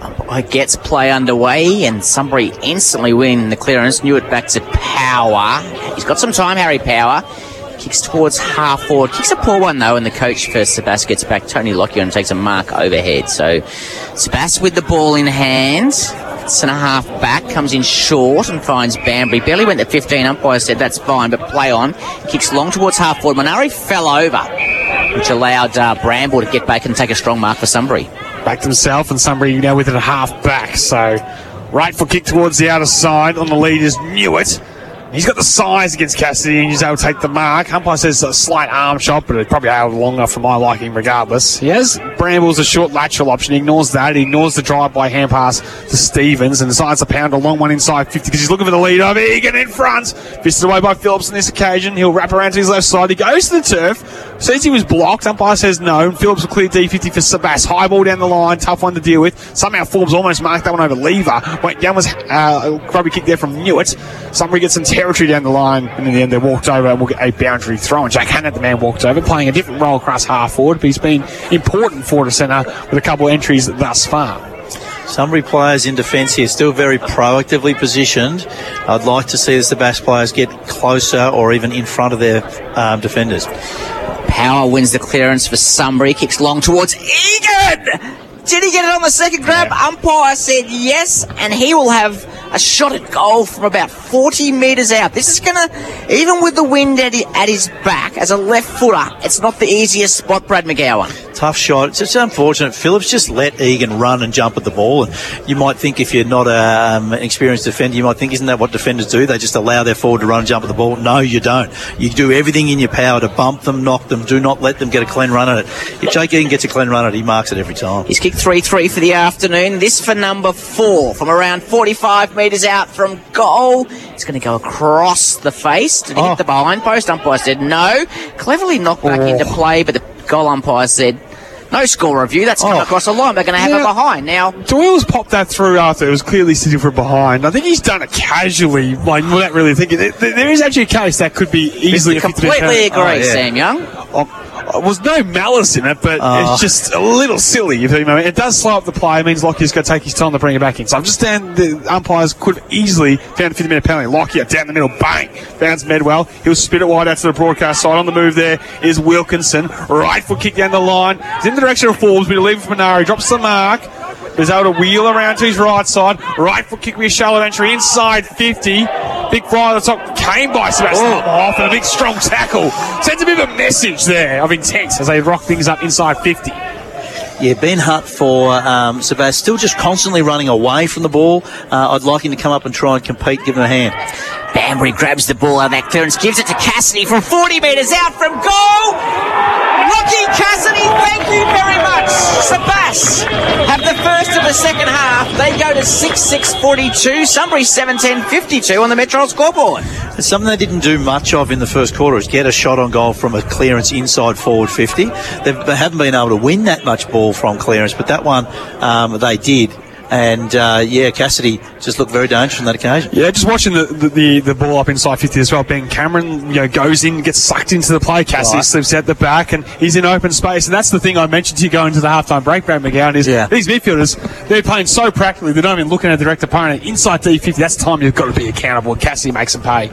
Gets play underway, and Sunbury instantly win the clearance. Newitt back to Power. He's got some time, Harry Power. Kicks towards half forward. Kicks a poor one, though, and the coach for Sebas gets back. Tony Lockyer and takes a mark overhead. So Sebas with the ball in hand. Centre half back, comes in short and finds Banbury. Barely went to 15. Umpire said that's fine, but play on. Kicks long towards half forward. Monari fell over, which allowed Bramble to get back and take a strong mark for Sunbury. Back to himself, and Sunbury now with it at half back. So right foot kick towards the outer side. On the lead is Newitt. He's got the size against Cassidy, and he's able to take the mark. Umpire says a slight arm shot, but it's probably held long enough for my liking regardless. He has Brambles a short lateral option. He ignores that. He ignores the drive by hand pass to Stevens and decides to pound a long one inside 50 because he's looking for the lead over Egan in front. Fisted away by Phillips on this occasion. He'll wrap around to his left side. He goes to the turf. Says he was blocked. Umpire says no. And Phillips will clear D50 for Sebas. High ball down the line. Tough one to deal with. Somehow Forbes almost marked that one over Lever. Went down was a grubby kick there from Newitt. Sunbury gets some territory down the line. And in the end, they walked over and will get a boundary throw. And Jack Hannett, the man, walked over, playing a different role across half forward, but he's been important forward to centre with a couple of entries thus far. Sunbury players in defence here still very proactively positioned. I'd like to see the Sebas players get closer or even in front of their defenders. Power wins the clearance for Sunbury, kicks long towards Egan! Did he get it on the second grab? Yeah. Umpire said yes, and he will have a shot at goal from about 40 metres out. This is going to, even with the wind at his back, as a left footer, it's not the easiest spot, Brad McGowan. Tough shot. It's just unfortunate. Phillips just let Egan run and jump at the ball. And you might think if you're not an experienced defender, you might think, isn't that what defenders do? They just allow their forward to run and jump at the ball. No, you don't. You do everything in your power to bump them, knock them. Do not let them get a clean run at it. If Jake Egan gets a clean run at it, he marks it every time. He's kicked 3-3 for the afternoon. This for number 4 from around 45 metres out from goal. It's going to go across the face. Did he hit the behind post? Umpire said no. Cleverly knocked back into play, but the goal umpire said no score review. That's come across the line. They're going to have it behind. Now, Doyle's popped that through after it was clearly sitting for behind. I think he's done it casually, like without really thinking. There is actually a case that could be easily. Completely agree, Sam Young. There was no malice in it, but it's just a little silly. It does slow up the play. It means Lockyer's got to take his time to bring it back in. So I understand the umpires could have easily found a 50-minute penalty. Lockyer down the middle, bang, bounce Medwell. He'll spit it wide out to the broadcast side. On the move there is Wilkinson. Right foot kick down the line. He's in the direction of Forbes, but he'll leave it for Minari. Drops the mark. He's able to wheel around to his right side. Right foot kick with a shallow entry inside 50. Big fly at the top came by Sebastian off, and a big strong tackle. Sends a bit of a message there of intent as they rock things up inside 50. Yeah, Ben Hutt for Sebas, still just constantly running away from the ball. I'd like him to come up and try and compete, give him a hand. Banbury grabs the ball out of that clearance, gives it to Cassidy from 40 metres out from goal. Rocky Cassidy, thank you very much. Sebas have the first of the second half. They go to 6-6-42. Sunbury 7-10-52 on the Metro scoreboard. It's something they didn't do much of in the first quarter is get a shot on goal from a clearance inside forward 50. They haven't been able to win that much ball from clearance, but that one they did. And, Cassidy just looked very dangerous on that occasion. Yeah, just watching the ball up inside 50 as well. Ben Cameron, goes in, gets sucked into the play. Cassidy slips out the back, and he's in open space. And that's the thing I mentioned to you going into the halftime break, Brad McGowan, is these midfielders, they're playing so practically, they're not even looking at the direct opponent. Inside D50, that's the time you've got to be accountable, and Cassidy makes them pay.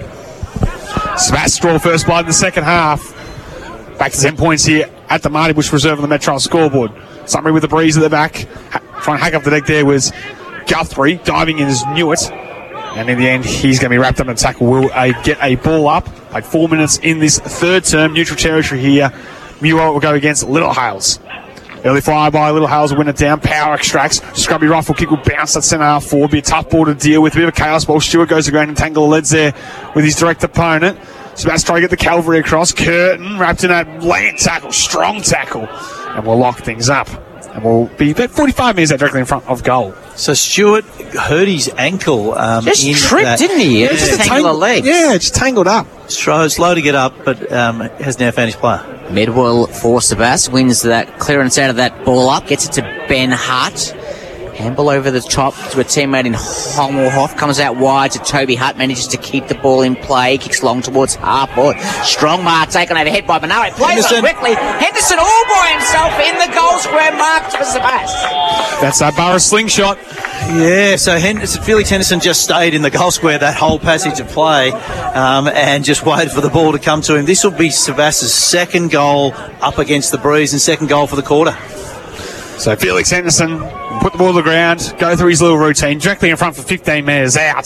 Smash draw first blood in the second half. Back to 10 points here at the Marty Bush Reserve on the Metro scoreboard. Sunbury with the breeze at the back. Trying to hack up the deck there was Guthrie. Diving in is Newitt. And in the end, he's going to be wrapped up in a tackle. Will get a ball up. Like 4 minutes in this third term. Neutral territory here. Muir will go against Little Hales. Early fire by Little Hales will win it down. Power extracts. Scrubby rifle kick will bounce that centre half forward. Be a tough ball to deal with. A bit of a chaos ball. Stewart goes to ground and tangle the leads there with his direct opponent. Sebas trying to get the cavalry across. Curtin wrapped in that land tackle. Strong tackle. And we'll lock things up. And we'll be about 45 metres out directly in front of goal. So Stewart hurt his ankle. Just tripped, didn't he? Just tangled the legs. Yeah, just tangled up. Slow to get up, but has now found his player. Medwell for Sebas wins that clearance out of that ball up, gets it to Ben Hutt. Handball over the top to a teammate in Hommelhoff, comes out wide to Toby Hutt, manages to keep the ball in play, kicks long towards half-board. Strong mark taken overhead by Benari, plays it quickly. Henderson all by himself in the goal square, marked for Sebas. That's a Borough slingshot. Yeah, so Felix Henderson just stayed in the goal square that whole passage of play and just waited for the ball to come to him. This will be Sebas's second goal up against the Breeze and second goal for the quarter. So Felix Henderson put the ball to the ground, go through his little routine, directly in front for 15 metres out.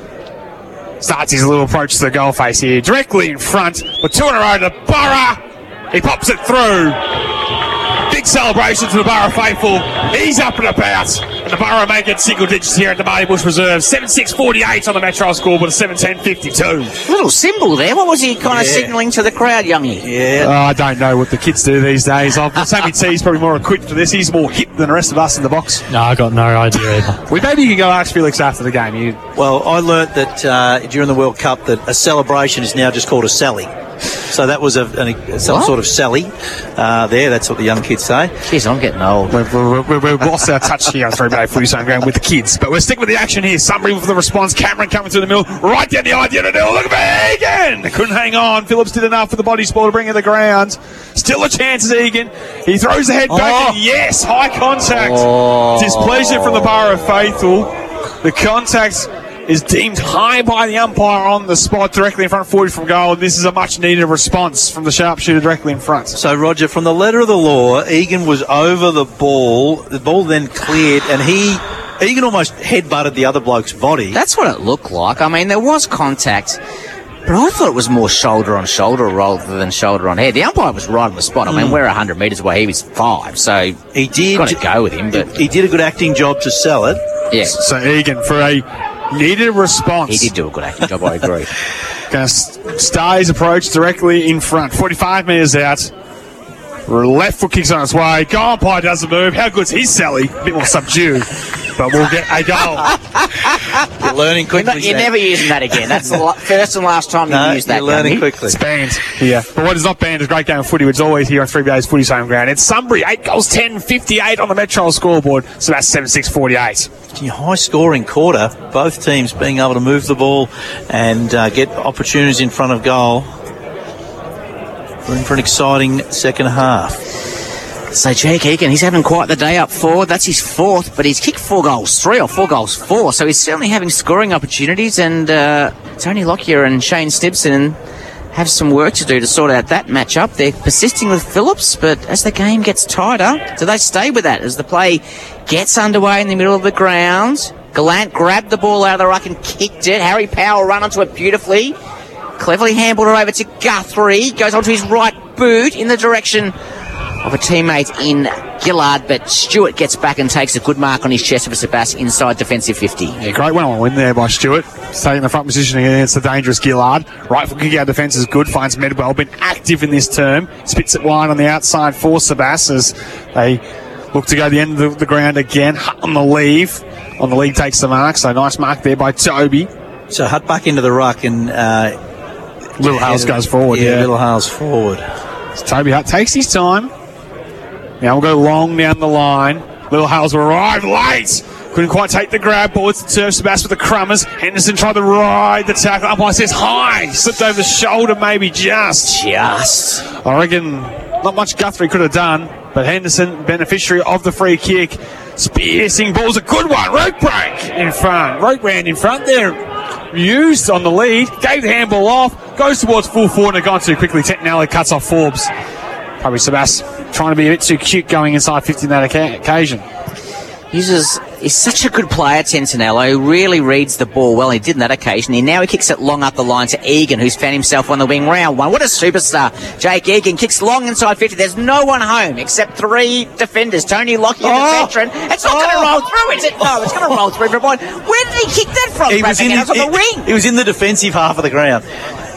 Starts his little approach to the goal face here, directly in front, with 2 in a row to Borough. He pops it through. Big celebration to the Borough faithful. He's up and about. And the Borough make it single digits here at the Marty Bush Reserve. 7-6-48 on the Metro scoreboard, 7-10-52. Little symbol there. What was he kind of signalling to the crowd, Youngie? Yeah. I don't know what the kids do these days. Sammy T's probably more equipped for this. He's more hip than the rest of us in the box. No, I got no idea either. Maybe you can go ask Felix after the game. Well, I learnt that during the World Cup that a celebration is now just called a sally. So that was some sort of sally there. That's what the young kids say. Jeez, I'm getting old. We've lost our touch here on 3BA Footy Zone going with the kids. But we're sticking with the action here. Sunbury with the response. Cameron coming through the middle. Right down the idea to Nil. Look at Egan. Couldn't hang on. Phillips did enough for the body sport to bring it to the ground. Still a chance as Egan. He throws the head back. And yes, high contact. Displeasure from the Borough faithful. The contact is deemed high by the umpire on the spot directly in front of 40 from goal. This is a much needed response from the sharpshooter directly in front. So, Roger, from the letter of the law, Egan was over the ball. The ball then cleared, and Egan almost headbutted the other bloke's body. That's what it looked like. I mean, there was contact, but I thought it was more shoulder on shoulder rather than shoulder on head. The umpire was right on the spot. I mean, we're 100 metres away. He was 5, so he did got to go with him. But he did a good acting job to sell it. Yeah. So Egan for a needed response. He did do a good acting job, I agree. Going to start his approach directly in front. 45 metres out. Left foot kicks on its way. Goal umpire doesn't move. How good's his Sally? A bit more subdued. But we'll get a goal. You're learning quickly. You're never using that again. That's the first and last time you use that. You're learning quickly. It's banned here. But what is not banned is a great game of footy, which is always here on 3BA's Footy's home ground. It's Sunbury, 8 goals, 10-58 on the Metro scoreboard. So that's 7-6-48. High scoring quarter. Both teams being able to move the ball and get opportunities in front of goal. We're in for an exciting second half. So Jake Egan, he's having quite the day up forward. That's his 4th, but he's kicked 4 goals 3 or 4 goals 4. So he's certainly having scoring opportunities. And Tony Lockyer and Shane Stibson have some work to do to sort out that matchup. They're persisting with Phillips, but as the game gets tighter, do they stay with that? As the play gets underway in the middle of the ground, Gallant grabbed the ball out of the ruck and kicked it. Harry Powell ran onto it beautifully. Cleverly handballed it over to Guthrie. Goes onto his right boot in the direction of a teammate in Gillard, but Stewart gets back and takes a good mark on his chest of a Sebas inside defensive 50. Yeah, great one win there by Stewart. Staying in the front position against the dangerous Gillard. Right foot kick out defence is good. Finds Medwell. Been active in this term. Spits it wide on the outside for Sebas as they look to go to the end of the ground again. Hutt on the leave. On the lead takes the mark. So nice mark there by Toby. So Hutt back into the ruck and Little Hales goes forward. Yeah, Little Hales forward. So Toby Hutt takes his time. Now we'll go long down the line. Little Hales will arrive late. Couldn't quite take the grab. Ball to turf. Sebas with the crummers. Henderson tried to ride the tackle. Umpire says high. Slipped over the shoulder maybe just. I reckon not much Guthrie could have done. But Henderson, beneficiary of the free kick. Piercing ball's a good one. Rope break in front. Rope round in front there. Used on the lead. Gave the handball off. Goes towards full forward and gone too quickly. Tentinelli cuts off Forbes. Probably Sebas trying to be a bit too cute going inside 50 in that occasion. He's such a good player, Tentinello. Really reads the ball well. He did on that occasion. Now he kicks it long up the line to Egan, who's found himself on the wing. Round one. What a superstar. Jake Egan kicks long inside 50. There's no one home except 3 defenders. Tony Lockyer, the veteran. It's not going to roll through, is it? No, it's going to roll through for a point. Where did he kick that from? He was in the defensive half of the ground.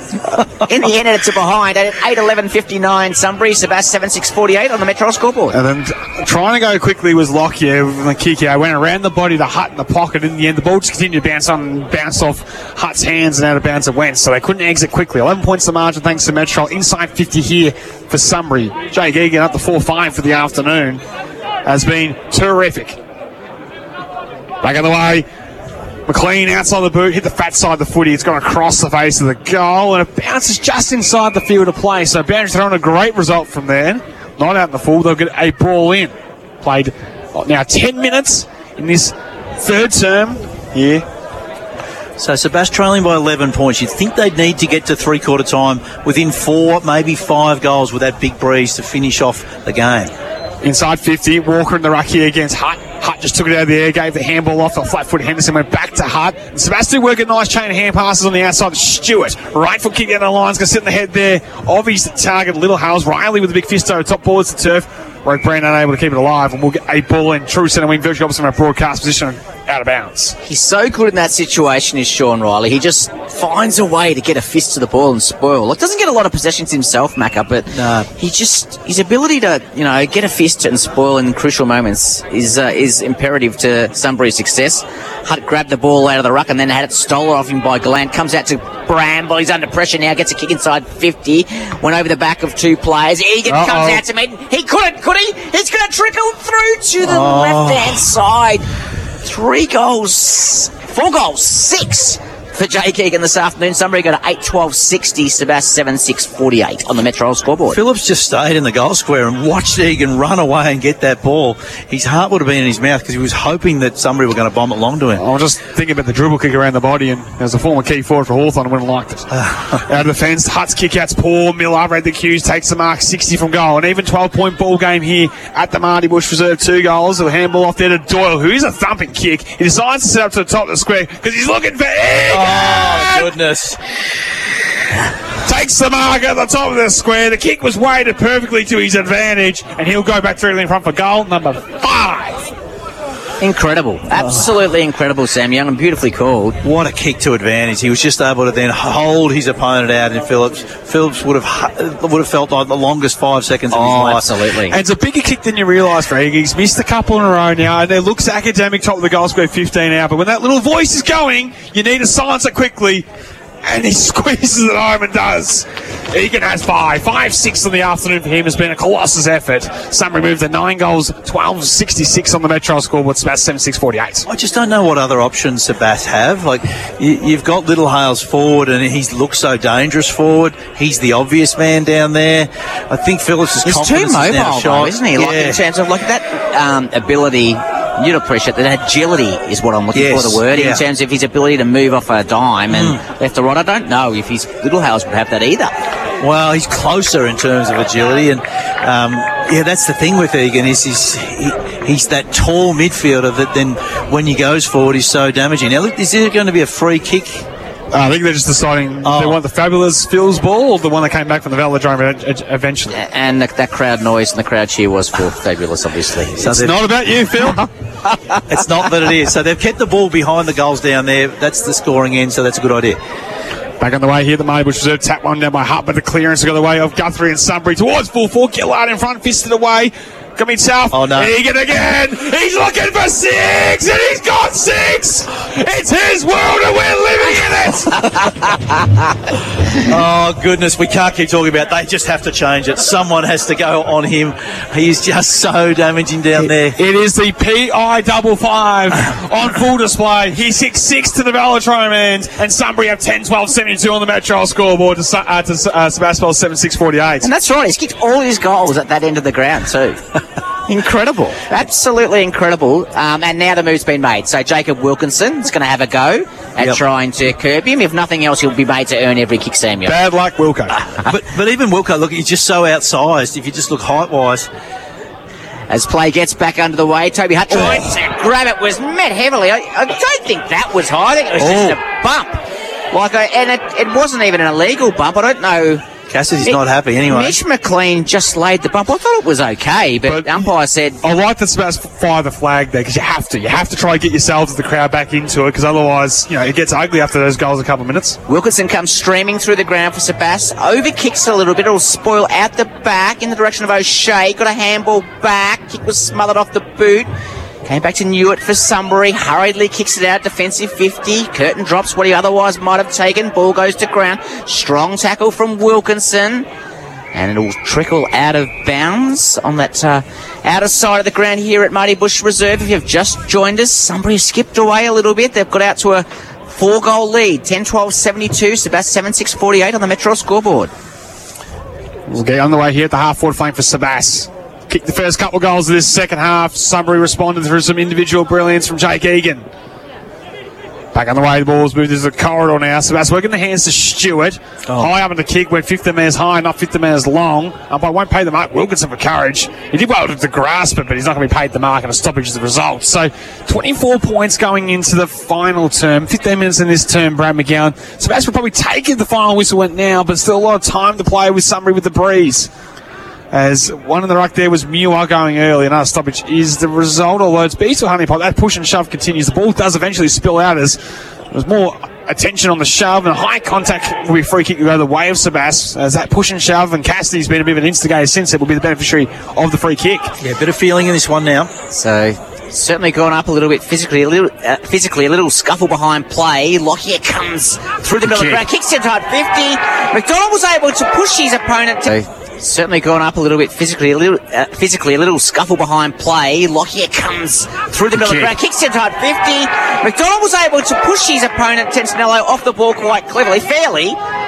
In the end, it's a behind at 8:11.59. Sunbury, Sebastian 7.6.48 on the Metro scoreboard. And then trying to go quickly was Lockyer with the kick out. Went around the body, the Hutt in the pocket. In the end, the ball just continued to bounce on and bounced off Hutt's hands and out of bounds it went. So they couldn't exit quickly. 11 points the margin thanks to Metro. Inside 50 here for Sunbury. Jake Egan up to 4-5 for the afternoon. Has been terrific. Back on the way. McLean outside the boot, hit the fat side of the footy. It's gone across the face of the goal, and it bounces just inside the field of play. So Boundary throwing a great result from there. Not out in the full, they'll get a ball in. Played now 10 minutes in this third term here. So Sebastian trailing by 11 points. You'd think they'd need to get to three-quarter time within 4, maybe 5 goals with that big breeze to finish off the game. Inside 50, Walker in the ruck here against Hutt. Hutt just took it out of the air, gave the handball off. The flat-foot Henderson went back to Hutt. And Sebastian working a nice chain of hand passes on the outside. Stewart, right foot kick down the line's going to sit in the head there of his target, Little Hales. Riley with the big fist over top ball. It's the turf. Rogue Brand unable to keep it alive, and we'll get a ball in true centre wing, virtually opposite from our broadcast position, out of bounds. He's so good in that situation, is Sean Riley. He just finds a way to get a fist to the ball and spoil. Like, doesn't get a lot of possessions himself, Macca, but he just, his ability to, get a fist and spoil in crucial moments is imperative to Sunbury's success. Hutt grabbed the ball out of the ruck and then had it stolen off him by Gallant. Comes out to Bramble. He's under pressure now. Gets a kick inside 50. Went over the back of 2 players. Egan comes out to meet. He couldn't, could he? He's going to trickle through to the left-hand side. 4 goals, 6 for Jake Egan this afternoon. Sunbury go to 8-12-60, Sebastian 7-6-48 on the Metro scoreboard. Phillips just stayed in the goal square and watched Egan run away and get that ball. His heart would have been in his mouth because he was hoping that Sunbury were going to bomb it long to him. I was just thinking about the dribble kick around the body, and as a former key forward for Hawthorn, I wouldn't have liked it. Out of the fence, Hutt's kick-out's poor. Miller read the cues, takes the mark, 60 from goal. An even 12-point ball game here at the Marty Bush Reserve. 2 goals. A handball off there to Doyle, who is a thumping kick. He decides to set up to the top of the square because he's looking for Egan! Oh, goodness. Takes the mark at the top of the square. The kick was weighted perfectly to his advantage, and he'll go back directly in front for goal number 5. Incredible. Absolutely incredible, Sam Young, and beautifully called. What a kick to advantage. He was just able to then hold his opponent out in Phillips. Phillips would have felt like the longest 5 seconds of his life. Absolutely. And it's a bigger kick than you realise for Egan. He's missed a couple in a row now, and it looks academic, top of the goal square, 15 out. But when that little voice is going, you need to silence it quickly. And he squeezes it home and does. Egan has 5. 5-6 in the afternoon for him has been a colossus effort. Sunbury moved to 9 goals, 12-66 on the Metro scoreboard. Sebastian 7-6-48. I just don't know what other options Sabas have. Like, you've got Little Hales forward, and he looks so dangerous forward. He's the obvious man down there. I think Phillips' confidence is now shot. He's too mobile, though, isn't he? Like, in terms of that ability. You'd appreciate that agility is what I'm looking for, the word, in terms of his ability to move off a dime and left to right. I don't know if his Little Hales would have that either. Well, he's closer in terms of agility, and that's the thing with Egan is he's that tall midfielder that then when he goes forward he's so damaging. Now, is there going to be a free kick? I think they're just deciding they want the fabulous Phil's ball or the one that came back from the velodrome eventually. And that crowd noise and the crowd cheer was for fabulous, obviously. So it's not about you, Phil. It's not that it is. So they've kept the ball behind the goals down there. That's the scoring end, so that's a good idea. Back on the way here, the Marty Bush Reserve tap one down by Hutt, but the clearance got the way of Guthrie and Sunbury towards full forward. Gillard in front, fisted away. Coming south. Oh, no. Egan again. He's looking for 6, and he's got 6. It's his world, and we're living in it. Oh, goodness. We can't keep talking about it. They just have to change it. Someone has to go on him. He's just so damaging down there. It is the PI55 on full display. He 6-6 to the velodrome end, and Sunbury have 10-12-72 on the Metro scoreboard to Sebastian 7-6-48. And that's right. He's kicked all his goals at that end of the ground, too. Incredible. Absolutely incredible. And now the move's been made. So Jacob Wilkinson is going to have a go at trying to curb him. If nothing else, he'll be made to earn every kick, Samuel. Bad luck, Wilco. but even Wilco, look, he's just so outsized if you just look height-wise. As play gets back under the way, Toby Hutt trying to grab it, was met heavily. I don't think that was high. I think it was just a bump. And it wasn't even an illegal bump. I don't know Cassidy's not happy anyway. Mitch McLean just laid the bump. I thought it was okay, but the umpire said... I like that Sebas fired the flag there because you have to. You have to try and get yourselves, the crowd, back into it because otherwise, it gets ugly after those goals a couple of minutes. Wilkinson comes streaming through the ground for Sebas. Overkicks it a little bit. It'll spoil out the back in the direction of O'Shea. Got a handball back. Kick was smothered off the boot. Came back to Newitt for Sunbury. Hurriedly kicks it out. Defensive 50. Curtin drops what he otherwise might have taken. Ball goes to ground. Strong tackle from Wilkinson. And it'll trickle out of bounds on that outer side of the ground here at Marty Bush Reserve. If you've just joined us, Sunbury skipped away a little bit. They've got out to a 4-goal lead. 10-12-72. Sebas 7-6-48 on the Metro scoreboard. We'll get underway here at the half-forward flank for Sebas. Kicked the first couple of goals of this second half. Sunbury responded through some individual brilliance from Jake Egan. Back on the way, the ball's moved. There's a corridor now. Sebas working the hands to Stewart. High up in the kick, went 50 metres high, not 50 metres long. Umpire won't pay the mark. Wilkinson for courage. He did well to grasp it, but he's not going to be paid the mark, and a stoppage is the result. So 24 points going into the final term. 15 minutes in this term, Brad McGowan. Sebas will probably take it. The final whistle went now, but still a lot of time to play with Sunbury with the breeze. As one in the ruck there was Muir going early. Another stoppage is the result, although it's Beast or Honeypot. That push and shove continues. The ball does eventually spill out as there's more attention on the shove, and high contact will be free kick to go the way of Sebas. As that push and shove, and Cassidy's been a bit of an instigator since it, will be the beneficiary of the free kick. Yeah, a bit of feeling in this one now. So certainly gone up a little bit physically, a little scuffle behind play. Lockyer comes through the middle of the ground, kicks inside 50. McDonald was able to push his opponent to... Certainly gone up a little bit physically, a little scuffle behind play. Lockyer comes through the middle of the ground, kicks inside 50. McDonald was able to push his opponent, Tensinello, off the ball quite cleverly, fairly,